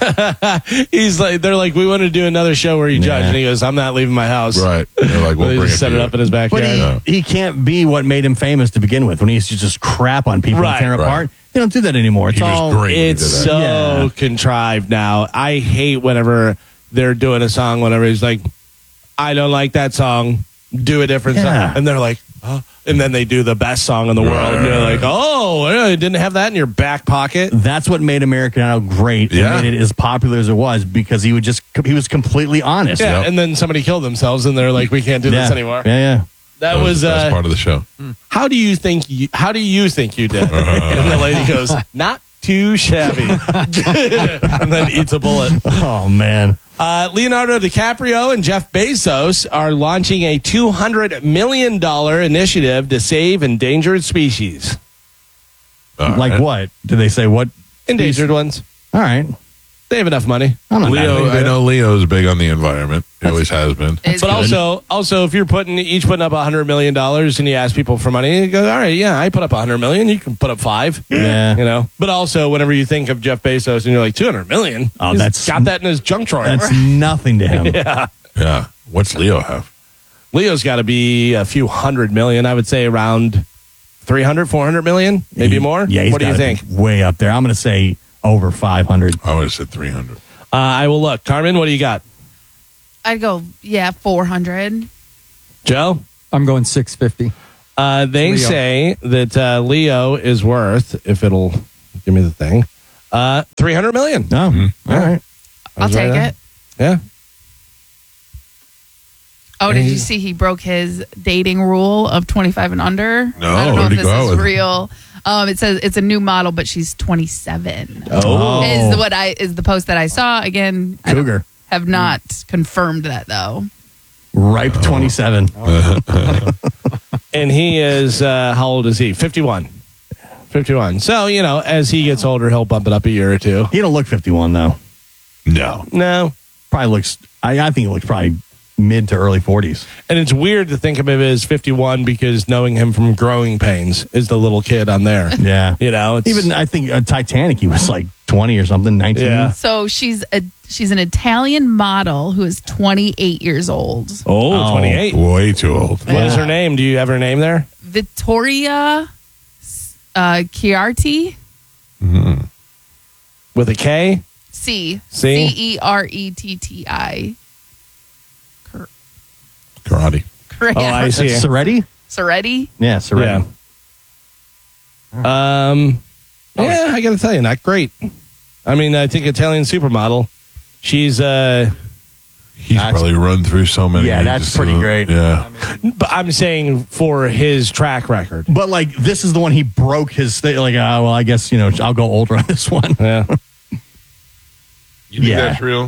S1: He's like, they're like, we want to do another show where you judge,
S3: Yeah.
S1: and he goes, I'm not leaving my house.
S2: Right. They're like, we'll
S1: They
S2: bring
S1: just
S2: it
S1: set
S2: to
S1: it
S2: you.
S1: up in his
S3: But
S1: backyard.
S3: he, he can't be what made him famous to begin with when he used to just crap on people
S1: Right,
S3: and tear them
S2: right.
S3: apart. They don't do that anymore. It's
S2: He was
S3: all
S2: great. when he
S1: It's
S2: did that.
S1: so
S3: Yeah.
S1: contrived now. I hate whenever they're doing a song, whenever he's like, I don't like that song, do a different
S3: Yeah.
S1: song. And they're like, oh. And then they do the best song in the world. And you're like, oh, yeah, you didn't have that in your back pocket.
S3: That's what made American Idol great
S2: Yeah.
S3: and made it as popular as it was because he would just he was completely honest.
S1: Yeah.
S2: Yep.
S1: And then somebody killed themselves and they're like, we can't do
S3: Yeah.
S1: this anymore.
S3: Yeah, yeah.
S1: That,
S2: That was
S1: was,
S2: the best
S1: uh,
S2: part of the show.
S1: how do you think you, how do you think you did? And the lady goes, not too shabby. And then eats a bullet.
S3: Oh man.
S1: Uh, Leonardo DiCaprio and Jeff Bezos are launching a two hundred million dollars initiative to save endangered species.
S2: All
S3: Like
S2: right.
S3: what? Did they say what?
S1: Endangered ones.
S3: All right.
S1: They have enough money.
S2: Leo, I know Leo's big on the environment. He always has been.
S1: But also, also, if you're putting each putting up a hundred million dollars, and you ask people for money, you go, all right, yeah, I put up a hundred million. You can put up five.
S3: Yeah,
S1: you know. But also, whenever you think of Jeff Bezos, and you're like two hundred million,
S3: oh,
S1: he's
S3: that's
S1: got that in his junk drawer.
S3: That's nothing to him.
S1: yeah,
S2: yeah. What's Leo have?
S1: Leo's got to be a few hundred million. I would say around three hundred, four hundred million, maybe
S3: He-
S1: more.
S3: Yeah, he's
S1: what do you
S3: gotta
S1: think?
S3: be way up there. I'm going to say over five hundred.
S2: I would have said three hundred.
S1: Uh, I will look. Carmen, what do you got?
S10: I'd go, yeah, four hundred.
S1: Joe?
S5: I'm going six fifty.
S1: Uh, they
S5: Leo.
S1: say that uh, Leo is worth, if it'll give me the thing, uh, three hundred million.
S3: No. Mm-hmm. All right.
S10: I'll
S1: That's right
S10: take
S1: there.
S10: it.
S1: Yeah.
S10: Oh, did you see he broke his dating rule of twenty-five and under?
S2: No,
S10: I don't know
S2: where'd
S10: if
S2: he
S10: this
S2: go
S10: is
S2: with it?
S10: real. Um, it says it's a new model, but she's twenty-seven.
S3: Oh.
S10: Is what I is the post that I saw. Again, I don't-
S3: Cougar.
S10: have not confirmed that though.
S3: Ripe twenty-seven.
S1: And he is, uh, how old is he? fifty-one. fifty-one. So, you know, as he gets older, he'll bump it up a year or two.
S3: He don't look fifty-one, though.
S2: No.
S1: No.
S3: Probably looks, I, I think he looks probably mid to early forties.
S1: And it's weird to think of him as fifty-one because knowing him from Growing Pains is the little kid on there.
S3: Yeah.
S1: You know, it's,
S3: Even, I think, uh, Titanic, he was like twenty or something, nineteen.
S1: Yeah.
S10: So she's a she's an Italian model who is twenty-eight years old.
S1: oh, twenty-eight.
S2: Way too old.
S1: What is her name? Do you have her name there?
S10: Vittoria uh, Chiarti.
S2: Mm-hmm.
S1: With a K?
S10: C.
S1: C?
S10: C E R E T T I.
S2: Karate.
S1: Oh, I see.
S3: Soretti?
S10: Soretti?
S3: Yeah, Soretti.
S1: Yeah. Um, yeah, I got to tell you, not great. I mean, I think Italian supermodel. She's, uh,
S2: He's probably run through so many.
S3: Yeah,
S2: he
S3: that's
S2: just
S3: pretty
S2: doesn't-
S3: great.
S2: Yeah.
S1: but I'm saying for his track record.
S3: But, like, this is the one he broke his thing. Like, uh, well, I guess, you know, I'll go older on this one.
S1: Yeah.
S2: You think
S3: Yeah.
S2: that's real?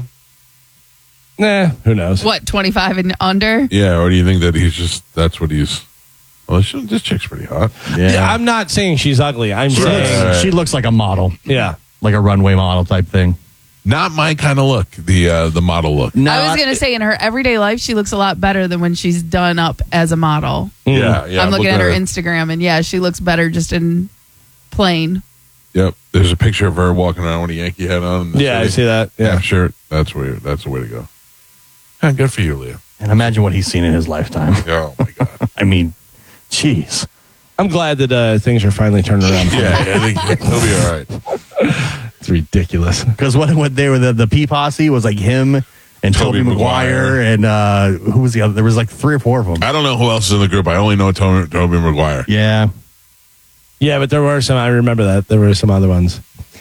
S1: Nah, who knows?
S10: What, twenty-five and under?
S2: Yeah, or do you think that he's just, that's what he's, well, this, this chick's pretty hot.
S1: Yeah. I'm not saying she's ugly. I'm
S3: She,
S1: saying,
S3: looks, she looks like a model.
S1: yeah.
S3: Like a runway model type thing.
S2: Not my kind of look, the uh, the model look.
S3: No,
S10: I was going to say in her everyday life, she looks a lot better than when she's done up as a model.
S2: Yeah, yeah.
S10: I'm looking at her
S2: at
S10: Instagram, and yeah, she looks better just in plain.
S2: Yep. There's a picture of her walking around with a Yankee hat on. in the
S1: Yeah, I
S2: city.
S1: see that. Yeah.
S2: Yeah, sure. That's where. That's the way to go. Yeah, good for you, Leo.
S3: And imagine what he's seen in his lifetime.
S2: Oh my god.
S3: I mean, jeez.
S1: I'm glad that uh, things are finally turning around.
S2: Yeah, I think he'll be all right.
S1: It's ridiculous.
S3: Because what, what they were, the, the P posse was like him and Toby,
S2: Tobey
S3: Maguire,
S2: Maguire.
S3: and uh, who was the other? There was like three or four of them.
S2: I don't know who else is in the group. I only know Toby, Toby Maguire.
S3: Yeah.
S1: Yeah, but there were some. I remember that there were some other ones.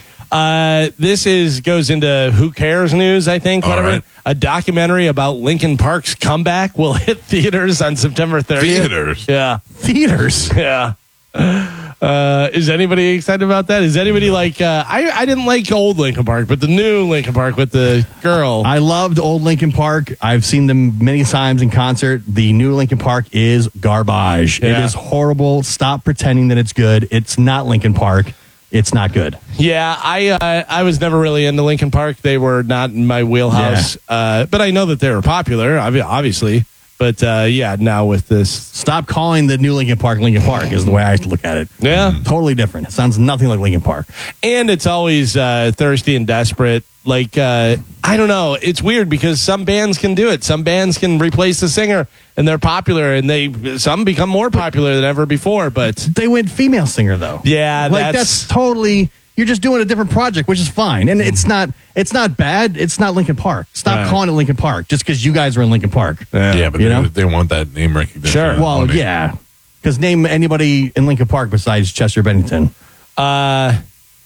S1: Uh, this is goes into Who Cares news. I think
S2: All
S1: whatever.
S2: right.
S1: A documentary about Linkin Park's comeback will hit theaters on September thirtieth.
S2: Theaters.
S1: Yeah,
S3: Theaters.
S1: yeah. Uh, is anybody excited about that? Is anybody like uh, I? I didn't like old Linkin Park, but the new Linkin Park with the girl.
S3: I loved old Linkin Park. I've seen them many times in concert. The new Linkin Park is garbage. It
S1: Yeah.
S3: is horrible. Stop pretending that it's good. It's not Linkin Park. It's not good.
S1: Yeah, I uh, I was never really into Linkin Park. They were not in my wheelhouse. Uh, but I know that they were popular, obvi- obviously. But uh, yeah, now with this,
S3: Stop calling the new Linkin Park Linkin Park is the way I look at it.
S1: yeah,
S3: Totally different. It sounds nothing like Linkin Park.
S1: and it's always uh, thirsty and desperate. Like uh, I don't know, it's weird because some bands can do it. Some bands can replace the singer, and they're popular, and they some become more popular than ever before. But
S3: They went female singer though.
S1: yeah,
S3: like
S1: that's,
S3: that's, totally. You're just doing a different project, which is fine, and it's not. It's not bad. It's not Linkin Park. Stop
S1: Right.
S3: calling it Linkin Park just because you guys are in Linkin Park.
S2: Yeah, but
S3: You
S2: they,
S3: know?
S2: they want that name recognition.
S1: Sure.
S3: Well,
S2: Money.
S3: yeah, because name anybody in Linkin Park besides Chester Bennington.
S1: uh,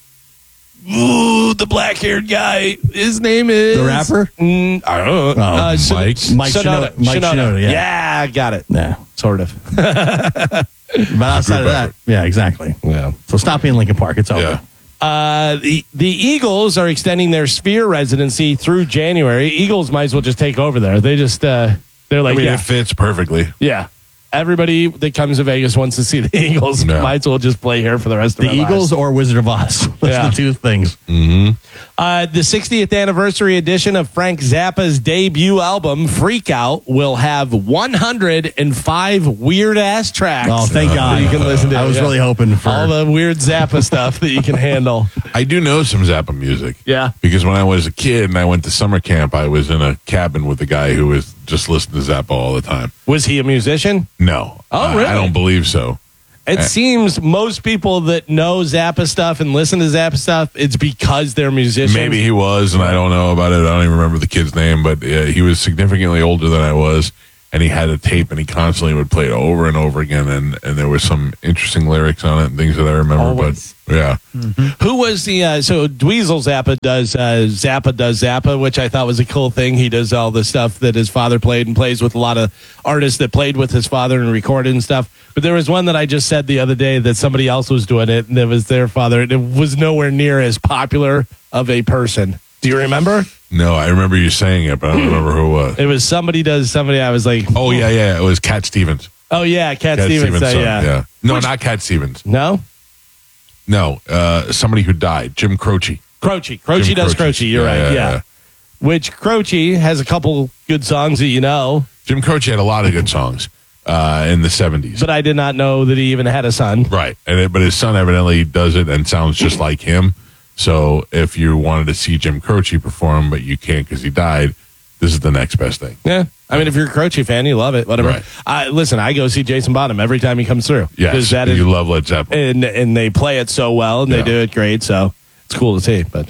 S1: ooh, the black-haired guy. His name is
S3: The rapper?
S1: Mm, I don't know.
S3: Oh,
S1: uh, Sun-
S2: Mike?
S3: Mike
S1: Shinoda.
S3: Shinoda- Mike Shinoda, yeah.
S1: yeah, got it.
S3: Yeah,
S1: Sort of.
S3: but outside of
S2: Group
S3: that,
S2: effort.
S3: yeah, exactly.
S1: Yeah.
S3: So stop being Linkin Park. It's over.
S2: Yeah.
S1: Uh, the the Eagles are extending their Sphere residency through January. Eagles might as well just take over there. They just uh, they're
S2: I
S1: like
S2: mean,
S1: yeah,
S2: it fits perfectly.
S1: yeah. Everybody that comes to Vegas wants to see the Eagles.
S2: Yeah.
S1: Might as well just play here for the rest of
S3: The
S1: our
S3: Eagles
S1: lives.
S3: or Wizard of Oz. Those
S1: Yeah.
S3: are the two things.
S2: Mm-hmm.
S1: Uh, the sixtieth anniversary edition of Frank Zappa's debut album, Freak Out, will have one hundred five weird-ass tracks.
S3: Oh, thank
S1: that
S3: God.
S1: you can listen to.
S3: I was
S1: Yeah.
S3: really hoping for
S1: all the weird Zappa stuff that you can handle.
S2: I do know some Zappa music.
S1: Yeah.
S2: Because when I was a kid and I went to summer camp, I was in a cabin with a guy who was just listening to Zappa all the time.
S1: Was he a musician?
S2: No.
S1: Oh,
S2: I-
S1: really?
S2: I don't believe so.
S1: It
S2: Uh,
S1: seems most people that know Zappa stuff and listen to Zappa stuff, it's because they're musicians.
S2: Maybe he was, and I don't know about it. I don't even remember the kid's name, but uh, he was significantly older than I was, and he had a tape, and he constantly would play it over and over again, and, and there were some interesting lyrics on it and things that I remember.
S1: Always.
S2: But yeah,
S1: Who was the uh, so Dweezil Zappa does uh, Zappa does Zappa, which I thought was a cool thing. He does all the stuff that his father played and plays with a lot of artists that played with his father and recorded and stuff. But there was one that I just said the other day that somebody else was doing it, and it was their father. And it was nowhere near as popular of a person. Do you remember?
S2: no, I remember you saying it, but I don't remember who it was.
S1: It was somebody does somebody. I was like,
S2: Oh yeah, yeah, it was Cat Stevens.
S1: oh yeah, Cat,
S2: Cat
S1: Stevens. uh,
S2: son,
S1: yeah.
S2: No, not Cat Stevens.
S1: No,
S2: No, uh, somebody who died, Jim Croce.
S1: Croce. Croce
S2: Jim
S1: does
S2: Croce.
S1: Croce. You're
S2: Yeah,
S1: right.
S2: yeah,
S1: Yeah.
S2: yeah.
S1: Which Croce has a couple good songs that you know,
S2: Jim Croce had a lot of good songs uh, in the seventies.
S1: but I did not know that he even had a son.
S2: Right. And it, but his son evidently does it and sounds just like him. So if you wanted to see Jim Croce perform, but you can't because he died, this is the next best thing.
S1: Yeah. I mean, if you're a Croce fan, you love it. Whatever.
S2: Right.
S1: I listen, I go see Jason Bonham every time he comes through.
S2: Yes,
S1: that is,
S2: you love Led Zeppelin.
S1: and and they play it so well, and
S2: Yeah.
S1: they do it great. So it's cool to see. But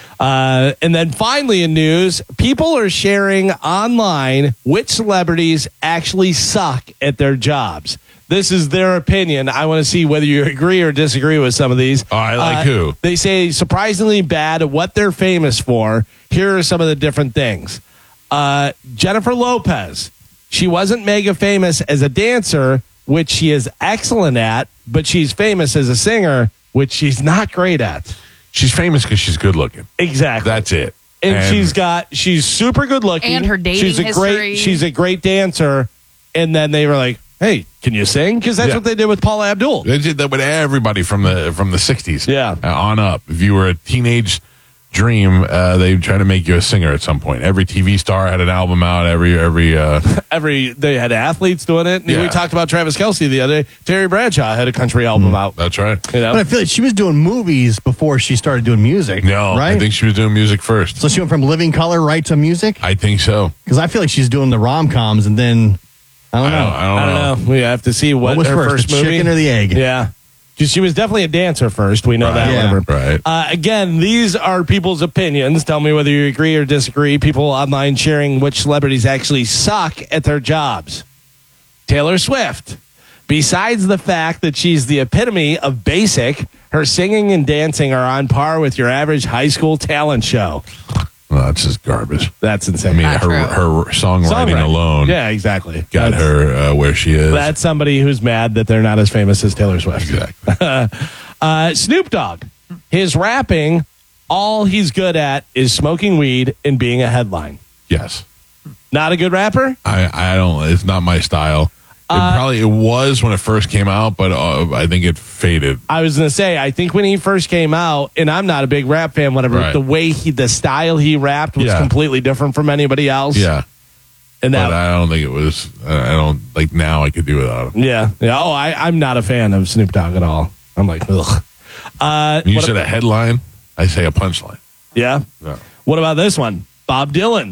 S1: uh, and then finally in news, people are sharing online which celebrities actually suck at their jobs. This is their opinion. I want to see whether you agree or disagree with some of these.
S2: Oh, I like
S1: Uh,
S2: who?
S1: They say surprisingly bad at what they're famous for. Here are some of the different things. Uh, Jennifer Lopez. She wasn't mega famous as a dancer, which she is excellent at, but she's famous as a singer, which she's not great at.
S2: She's famous because she's good looking.
S1: Exactly.
S2: That's it.
S1: And, she's got she's super good looking.
S10: And her dating
S1: she's a
S10: history.
S1: great she's a great dancer. And then they were like, "Hey, can you sing?" Because that's
S2: Yeah.
S1: what they did with Paula Abdul.
S2: They did that with everybody from the from the sixties.
S1: Yeah.
S2: uh, on up. If you were a teenage dream, uh, they try to make you a singer at some point. Every T V star had an album out. Every every uh,
S1: Every they had athletes doing it. And
S2: Yeah.
S1: we talked about Travis Kelce the other day. Terry Bradshaw had a country album out.
S2: that's right.
S1: You know,
S3: But I feel like she was doing movies before she started doing music.
S2: No,
S3: right?
S2: I think she was doing music first.
S3: so she went from Living Color right to music?
S2: I think so.
S3: Because I feel like she's doing the rom coms and then, I don't
S2: I
S3: know.
S2: don't, I don't
S1: I
S2: know.
S1: don't know. We have to see what,
S3: What was
S1: her
S3: first,
S1: first,
S3: the
S1: movie.
S3: chicken or the egg?
S1: Yeah. 'Cause she was definitely a dancer first. We know
S2: Right.
S1: that.
S3: Yeah.
S1: Whatever.
S2: Right.
S1: Uh, again, these are people's opinions. Tell me whether you agree or disagree. People online sharing which celebrities actually suck at their jobs. Taylor Swift. Besides the fact that she's the epitome of basic, her singing and dancing are on par with your average high school talent show.
S2: Well, that's just garbage.
S1: That's insane.
S2: I mean,
S10: Not
S2: her
S10: true.
S2: her songwriting
S1: Songwriting.
S2: alone
S1: Yeah, exactly.
S2: got
S1: That's-
S2: her uh, where she is.
S1: That's somebody who's mad that they're not as famous as Taylor Swift.
S2: Exactly.
S1: uh, Snoop Dogg, his rapping, all he's good at is smoking weed and being a headline.
S2: Yes.
S1: Not a good rapper?
S2: I, I don't. It's not my style. It
S1: Uh,
S2: probably it was when it first came out, but uh, I think it faded.
S1: I was going to say, I think when he first came out, and I'm not a big rap fan, whatever,
S2: Right.
S1: the way he, the style he rapped was
S2: Yeah.
S1: completely different from anybody else.
S2: Yeah,
S1: And that,
S2: but I don't think it was. I don't like now. I could do without him.
S1: yeah. yeah. Oh, I, I'm not a fan of Snoop Dogg at all. I'm like, ugh. Uh,
S2: You
S1: what
S2: said
S1: ab-
S2: a headline. I say a punchline.
S1: yeah.
S2: No.
S1: What about this one? Bob Dylan.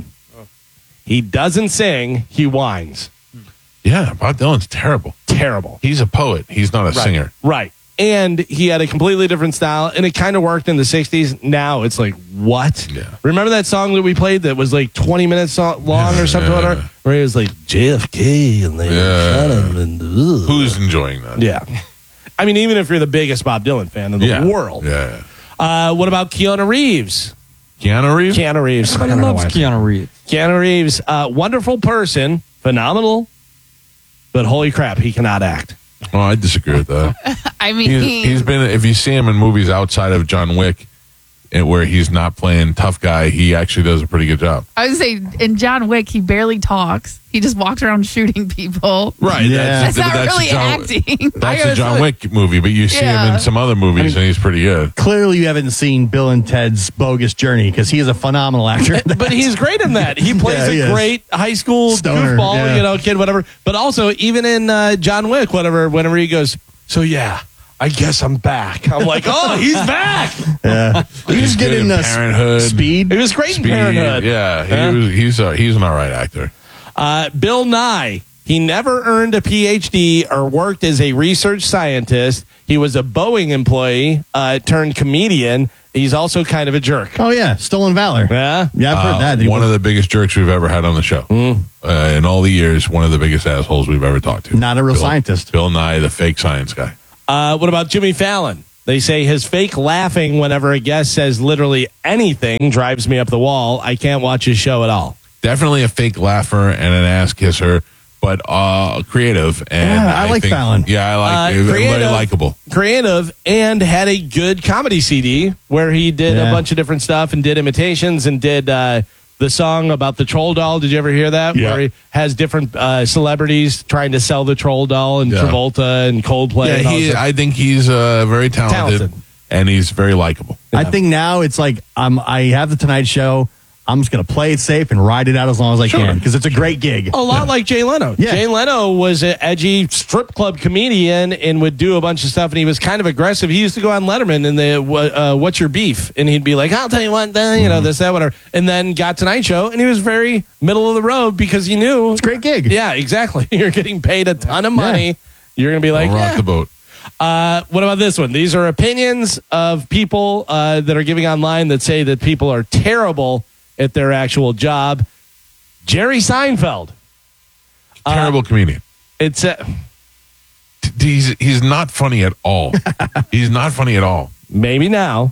S1: He doesn't sing, he whines.
S2: Yeah, Bob Dylan's terrible.
S1: Terrible.
S2: He's a poet. He's not a
S1: Right.
S2: singer.
S1: Right. And he had a completely different style, and it kind of worked in the sixties. Now it's like, what?
S2: Yeah.
S1: Remember that song that we played that was like twenty minutes so- long
S2: Yeah,
S1: or something?
S2: yeah.
S1: Whatever, where it was like J F K and they
S2: Yeah.
S1: kind of and, ugh.
S2: Who's enjoying that?
S1: Yeah. I mean, even if you're the biggest Bob Dylan fan in the
S2: Yeah.
S1: world.
S2: Yeah.
S1: Uh, what about Keanu Reeves?
S2: Keanu Reeves.
S1: Keanu Reeves. I
S5: Everybody
S1: don't know
S5: loves
S1: why.
S5: Keanu Reeves.
S1: Keanu Reeves, uh, wonderful person, phenomenal, but holy crap, he cannot act.
S2: Well, I disagree with that.
S10: I mean,
S2: He's, he's been. If you see him in movies outside of John Wick, and where he's not playing tough guy, he actually does a pretty good job.
S10: I would say in John Wick, he barely talks. He just walks around shooting people.
S2: Right.
S3: Yeah.
S10: That's,
S2: That's,
S10: not
S2: that's
S10: really
S2: John,
S10: acting.
S2: That's a John Wick movie, but you see
S10: Yeah.
S2: him in some other movies,
S3: I mean,
S2: and he's pretty good.
S3: Clearly, you haven't seen Bill and Ted's Bogus Journey because he is a phenomenal actor.
S1: But he's great in that. He plays
S3: Yeah, he
S1: a
S3: is.
S1: great high school
S3: Stoner,
S1: goofball,
S3: yeah.
S1: you know, kid, whatever. But also, even in uh, John Wick, whatever, whenever he goes, so yeah, I guess I'm back. I'm like, oh, he's back.
S3: Yeah.
S2: He's
S3: He's
S2: good
S3: good
S2: in
S3: in uh,
S2: Parenthood.
S3: Speed.
S1: He was great
S2: Speed,
S1: in Parenthood.
S2: Yeah, he
S1: Huh?
S2: was, he's a, he's an all right actor.
S1: Uh, Bill Nye. He never earned a P H D or worked as a research scientist. He was a Boeing employee uh, turned comedian. He's also kind of a jerk.
S3: Oh, yeah. Stolen Valor.
S1: Yeah.
S3: Yeah, I've heard
S2: Uh,
S3: that. He
S2: one
S3: was
S2: of the biggest jerks we've ever had on the show.
S1: Mm.
S2: Uh, in all the years, one of the biggest assholes we've ever talked to.
S3: not a real
S2: Bill,
S3: scientist.
S2: Bill Nye, the fake science guy.
S1: Uh, what about Jimmy Fallon? They say his fake laughing whenever a guest says literally anything drives me up the wall. I can't watch his show at all.
S2: Definitely a fake laugher and an ass kisser, but uh, creative. And
S3: Yeah, I like
S2: think,
S3: Fallon.
S2: Yeah, I like
S1: Uh,
S2: him. Very
S1: creative.
S2: likable.
S1: Creative, and had a good comedy C D where he did
S3: Yeah.
S1: a bunch of different stuff and did imitations and did uh, the song about the troll doll. Did you ever hear that?
S2: Yeah.
S1: Where he has different uh, celebrities trying to sell the troll doll and
S2: Yeah.
S1: Travolta and Coldplay.
S2: Yeah,
S1: and all
S2: he,
S1: that.
S2: I think he's uh, very talented,
S1: Talented.
S2: and he's very likable.
S3: I think now it's like I'm, I have the Tonight Show. I'm just going to play it safe and ride it out as long as I
S1: Sure.
S3: can because it's a great gig.
S1: A lot like Jay Leno.
S3: Yeah.
S1: Jay Leno was an edgy strip club comedian and would do a bunch of stuff, and he was kind of aggressive. He used to go on Letterman and the uh, "What's your beef?" and he'd be like, "I'll tell you what, then you know this, that, whatever." And then got Tonight Show, and he was very middle of the road because he knew
S3: It's a great gig.
S1: Yeah, exactly. You're getting paid a ton of money. You're going to be like,
S2: Don't rock
S1: yeah.
S2: the boat.
S1: Uh, what about this one? These are opinions of people uh, that are giving online that say that people are terrible at their actual job. Jerry Seinfeld.
S2: Terrible comedian.
S1: It's uh,
S2: He's he's not funny at all. He's not funny at all.
S1: maybe now,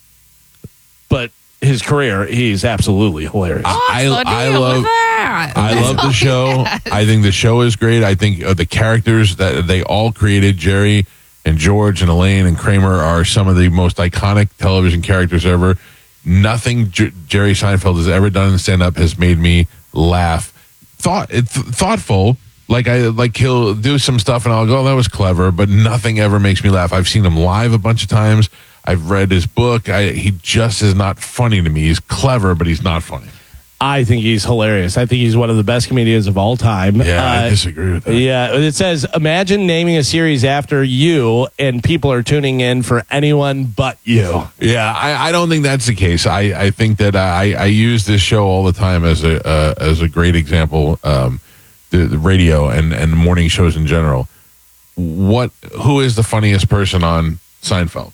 S1: but his career, he's absolutely hilarious.
S2: I
S10: What's the
S2: I
S10: deal
S2: love
S10: with that?
S2: I love the show. I think the show is great. I think uh, the characters that they all created, Jerry and George and Elaine and Kramer, are some of the most iconic television characters ever. Nothing J- Jerry Seinfeld has ever done in stand-up has made me laugh. Thought it's thoughtful. Like I like he'll do some stuff and I'll go, oh, that was clever, but nothing ever makes me laugh. I've seen him live a bunch of times. I've read his book. I, he just is not funny to me. He's clever, but he's not funny.
S1: I think he's hilarious. I think he's one of the best comedians of all time.
S2: Yeah, I
S1: Uh,
S2: disagree with that.
S1: Yeah, it says, imagine naming a series after you and people are tuning in for anyone but you.
S2: Yeah, I, I don't think that's the case. I, I think that I, I use this show all the time as a uh, as a great example. Um, the, the radio and, and morning shows in general. What who is the funniest person on Seinfeld?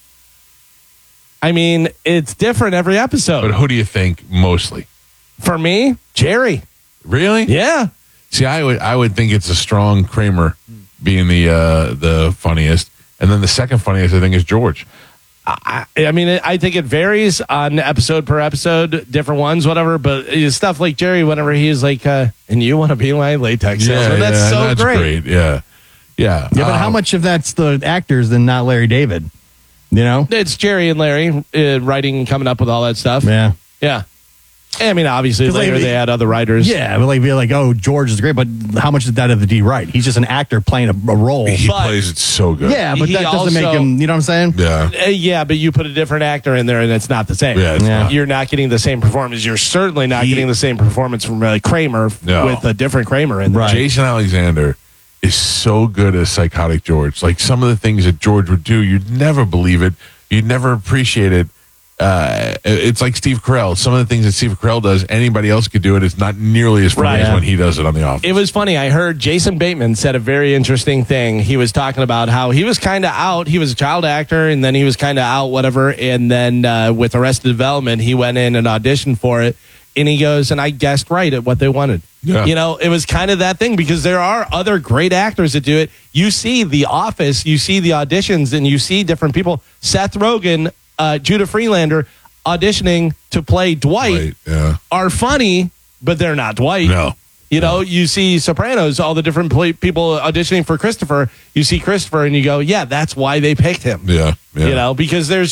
S1: I mean, it's different every episode.
S2: But who do you think mostly?
S1: For me, Jerry.
S2: Really?
S1: Yeah.
S2: See, I would I would think it's a strong Kramer being the uh, the funniest, and then the second funniest I think is George.
S1: I, I mean, I think it varies on episode per episode, different ones, whatever. But it's stuff like Jerry, whenever he's like, uh, and you want to be my latex salesman. That's
S2: yeah,
S1: so
S2: that's
S1: great.
S2: Yeah, yeah,
S3: Yeah, but how
S2: Um,
S3: much of that's the actors and not Larry David? You know?
S1: It's Jerry and Larry uh, writing and coming up with all that stuff.
S3: Yeah.
S1: Yeah. I mean, obviously,
S3: 'Cause, like,
S1: later they had other writers.
S3: Yeah, but like be like, oh, George is great, but how much is that of the D right? He's just an actor playing a, a role.
S2: He
S1: But-
S2: plays it so good.
S3: Yeah, but
S1: He
S3: that doesn't make
S1: also-
S3: him. You know what I'm saying?
S2: Yeah.
S1: Uh, yeah, but you put a different actor in there, and it's not the same.
S2: Yeah, it's
S3: Yeah.
S2: not.
S1: You're not getting the same performance. You're certainly not
S2: He-
S1: getting the same performance from uh, Kramer
S2: No.
S1: with a different Kramer in there.
S3: Right.
S2: Jason Alexander is so good as psychotic George. Like some of the things that George would do, you'd never believe it. You'd never appreciate it. Uh, it's like Steve Carell. Some of the things that Steve Carell does, anybody else could do it. It's not nearly as funny
S1: Right.
S2: as when he does it on The Office.
S1: It was funny. I heard Jason Bateman said a very interesting thing. He was talking about how he was kind of out. He was a child actor, and then he was kind of out, whatever. And then uh, with Arrested Development, he went in and auditioned for it. And he goes, and I guessed right at what they wanted.
S2: Yeah.
S1: You know, it was kind of that thing because there are other great actors that do it. You see The Office, you see the auditions, and you see different people. Seth Rogen, uh, Judah Freelander auditioning to play Dwight
S2: Right, yeah.
S1: are funny, but they're not Dwight.
S2: No.
S1: You know, you see Sopranos, all the different pla people auditioning for Christopher. You see Christopher, and you go, "Yeah, that's why they picked him."
S2: Yeah, yeah.
S1: You know, because there's just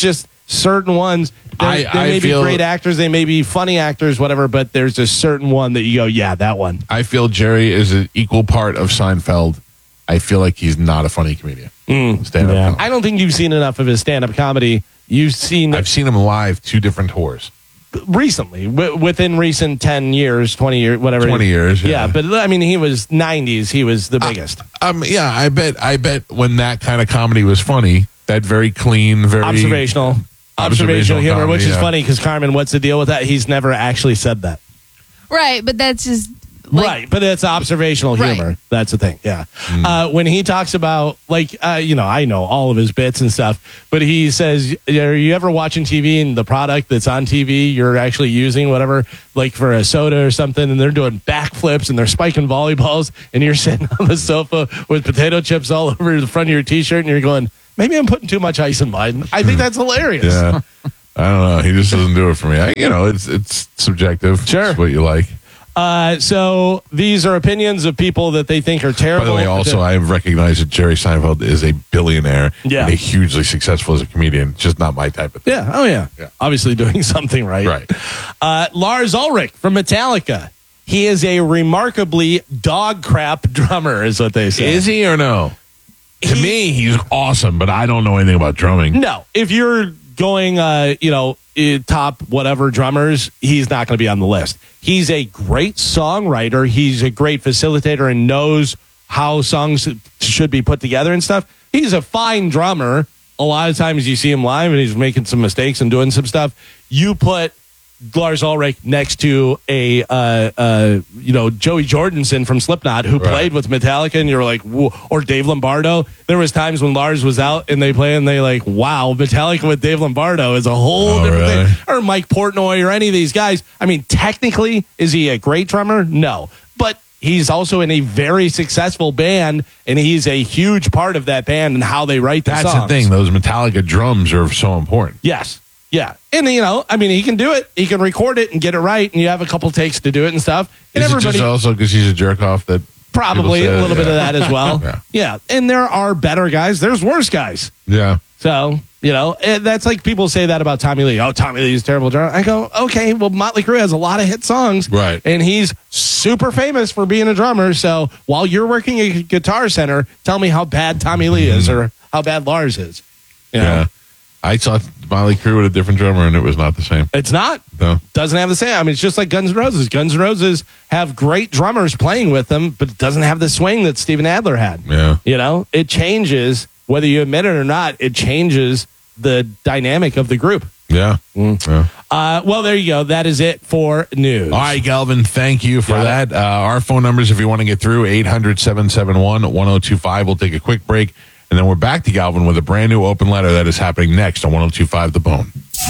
S1: certain ones. They
S2: I- I
S1: may
S2: feel-
S1: be great actors, they may be funny actors, whatever, but there's a certain one that you go, yeah, that one.
S2: I feel Jerry is an equal part of Seinfeld. I feel like he's not a funny comedian.
S1: Mm.
S2: Stand-up
S1: Yeah.
S2: comedy.
S1: I don't think you've seen enough of his stand-up comedy. You've seen
S2: I've seen him live two different tours.
S1: recently, w- within recent ten years, twenty years, whatever.
S2: twenty years, yeah.
S1: but I mean, he was nineties. He was the biggest.
S2: Um, yeah, I bet. I bet when that kind of comedy was funny, that very clean, very
S1: observational, observational,
S2: observational
S1: humor,
S2: comedy,
S1: which is
S2: yeah.
S1: funny because Carmen, what's the deal with that? He's never actually said that.
S10: Right, but that's just like,
S1: right, but it's observational
S10: Right.
S1: humor. That's the thing. Yeah.
S2: Mm.
S1: Uh, when he talks about, like, uh, you know, I know all of his bits and stuff, but he says, are you ever watching T V and the product that's on T V you're actually using, whatever, like for a soda or something, and they're doing backflips and they're spiking volleyballs, and you're sitting on the sofa with potato chips all over the front of your T-shirt, and you're going, maybe I'm putting too much ice in mine. I think that's hilarious.
S2: Yeah, I don't know. He just doesn't do it for me. I, you know, it's it's subjective. Sure, it's what you like.
S1: Uh, so these are opinions of people that they think are terrible.
S2: By the way, also, I have recognized that Jerry Seinfeld is a billionaire
S1: Yeah.
S2: and a hugely successful as a comedian. Just not my type of thing.
S1: Yeah. Oh, yeah. Obviously doing something right.
S2: Right.
S1: Uh, Lars Ulrich from Metallica. He is a remarkably dog crap drummer, is what they say.
S2: Is he or no? To me, he's awesome, but I don't know anything about drumming.
S1: No. If you're going, uh, you know, eh, top whatever drummers, he's not going to be on the list. He's a great songwriter. He's a great facilitator and knows how songs should be put together and stuff. He's a fine drummer. A lot of times you see him live and he's making some mistakes and doing some stuff. You put Lars Ulrich next to a, uh, uh, you know, Joey Jordison from Slipknot who
S2: Right.
S1: played with Metallica, and you're like, whoa. Or Dave Lombardo. There was times when Lars was out and they play and they like, wow, Metallica with Dave Lombardo is a whole
S2: Oh,
S1: different
S2: really?
S1: thing. Or Mike Portnoy or any of these guys. I mean, technically, is he a great drummer? No. But he's also in a very successful band, and he's a huge part of that band and how they write the
S2: That's
S1: songs.
S2: the thing. Those Metallica drums are so important.
S1: Yes. Yeah. And, you know, I mean, he can do it. He can record it and get it right, and you have a couple takes to do it and stuff. And
S2: Is it
S1: everybody
S2: just also because he's a jerk off that
S1: probably
S2: people say,
S1: a little bit
S2: yeah.
S1: of that as well.
S2: yeah.
S1: Yeah. And there are better guys. There's worse guys.
S2: Yeah.
S1: So, you know, and that's like people say that about Tommy Lee. Oh, Tommy Lee's a terrible drummer. I go, okay, well, Motley Crue has a lot of hit songs.
S2: Right.
S1: And he's super famous for being a drummer. So while you're working at Guitar Center, tell me how bad Tommy Lee is or how bad Lars is. You know?
S2: Yeah. I saw Motley Crue with a different drummer, and it was not the same.
S1: It's not.
S2: No.
S1: Doesn't have the same. I mean, it's just like Guns N' Roses. Guns N' Roses have great drummers playing with them, but it doesn't have the swing that Steven Adler had.
S2: Yeah.
S1: You know, it changes, whether you admit it or not, it changes the dynamic of the group.
S2: Yeah. yeah.
S1: Uh, well, there you go. That is it for news.
S2: All right, Galvin, thank you for
S1: Got it.
S2: that. Uh, our phone numbers, if you want to get through, eight hundred, seven seven one, one oh two five. We'll take a quick break, and then we're back to Galvin with a brand new open letter that is happening next on one oh two five The Bone.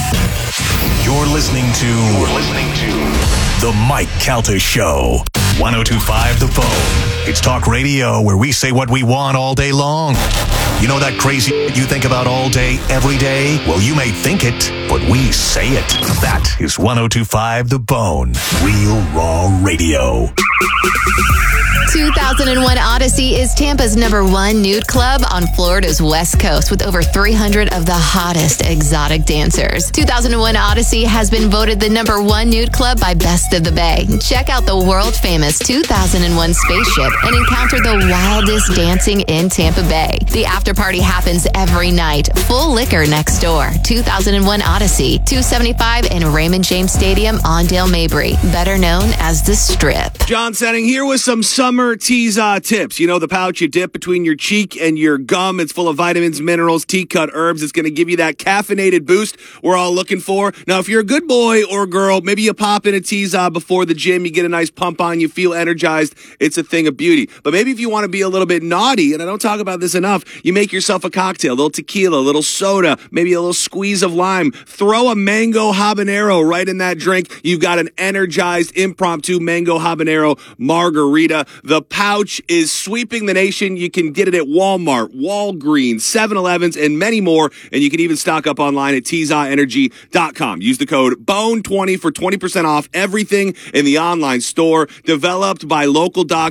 S6: You're listening to You're listening to The Mike Calta Show. one oh two five The Bone. It's talk radio where we say what we want all day long. You know that crazy you think about all day, every day? Well, you may think it, but we say it. That is one oh two five The Bone. Real raw radio.
S21: two thousand one Odyssey is Tampa's number one nude club on Florida's West Coast with over three hundred of the hottest exotic dancers. two thousand one Odyssey has been voted the number one nude club by Best of the Bay. Check out the world famous two thousand one spaceship and encounter the wildest dancing in Tampa Bay. The after party happens every night. Full liquor next door. two thousand one Odyssey, two seventy-five in Raymond James Stadium on Dale Mabry, better known as the Strip.
S22: John Setting here with some summer teaser tips. You know, the pouch you dip between your cheek and your gum. It's full of vitamins, minerals, tea-cut herbs. It's going to give you that caffeinated boost we're all looking for. Now, if you're a good boy or girl, maybe you pop in a teaser before the gym. You get a nice pump on. You feel energized. It's a thing of beauty. But maybe if you want to be a little bit naughty, and I don't talk about this enough, you make yourself a cocktail, a little tequila, a little soda, maybe a little squeeze of lime. Throw a mango habanero right in that drink. You've got an energized impromptu mango habanero margarita. The pouch is sweeping the nation. You can get it at Walmart, Walgreens, seven elevens, and many more. And you can even stock up online at T Z A energy dot com. Use the code B O N E twenty for twenty percent off everything in the online store. Developed by local doctor and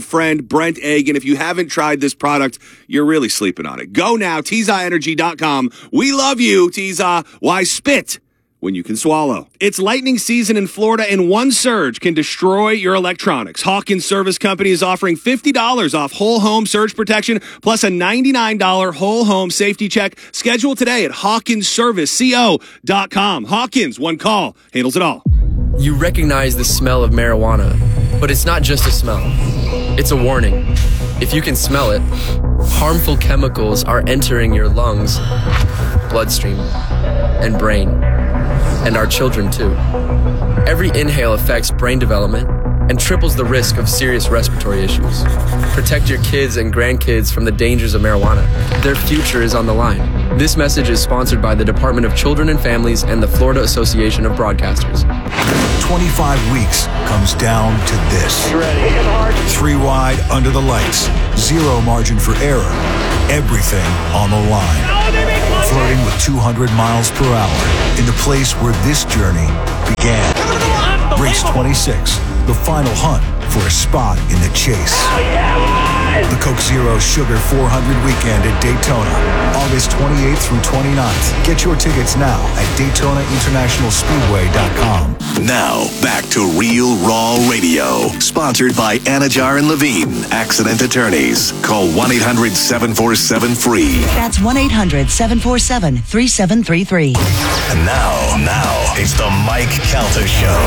S22: friend, Brent Agan. If you haven't tried this product, you're really sleeping on it. Go now, T Z A Energy dot com. We love you, T Z A. Why spit when you can swallow? It's lightning season in Florida, and one surge can destroy your electronics. Hawkins Service Company is offering fifty dollars off whole home surge protection plus a ninety-nine dollars whole home safety check. Schedule today at Hawkins Service Co dot com. Hawkins, one call, handles it all.
S4: You recognize the smell of marijuana, but it's not just a smell. It's a warning. If you can smell it, harmful chemicals are entering your lungs, bloodstream, and brain. And our children, too. Every inhale affects brain development and triples the risk of serious respiratory issues. Protect your kids and grandkids from the dangers of marijuana. Their future is on the line. This message is sponsored by the Department of Children and Families and the Florida Association of Broadcasters.
S19: twenty-five weeks comes down to this. Three wide under the lights. Zero margin for error. Everything on the line. Flirting with two hundred miles per hour in the place where this journey began. Race twenty-six, the final hunt for a spot in the chase. The Coke Zero Sugar four hundred weekend at Daytona, August twenty-eighth through twenty-ninth. Get your tickets now at Daytona International Speedway dot com.
S6: Now, back to Real Raw Radio. Sponsored by Anajar and Levine, Accident Attorneys. Call one eight hundred seven four seven free.
S15: That's one eight hundred seven four seven three seven three three.
S6: And now, now, it's the Mike Calta Show.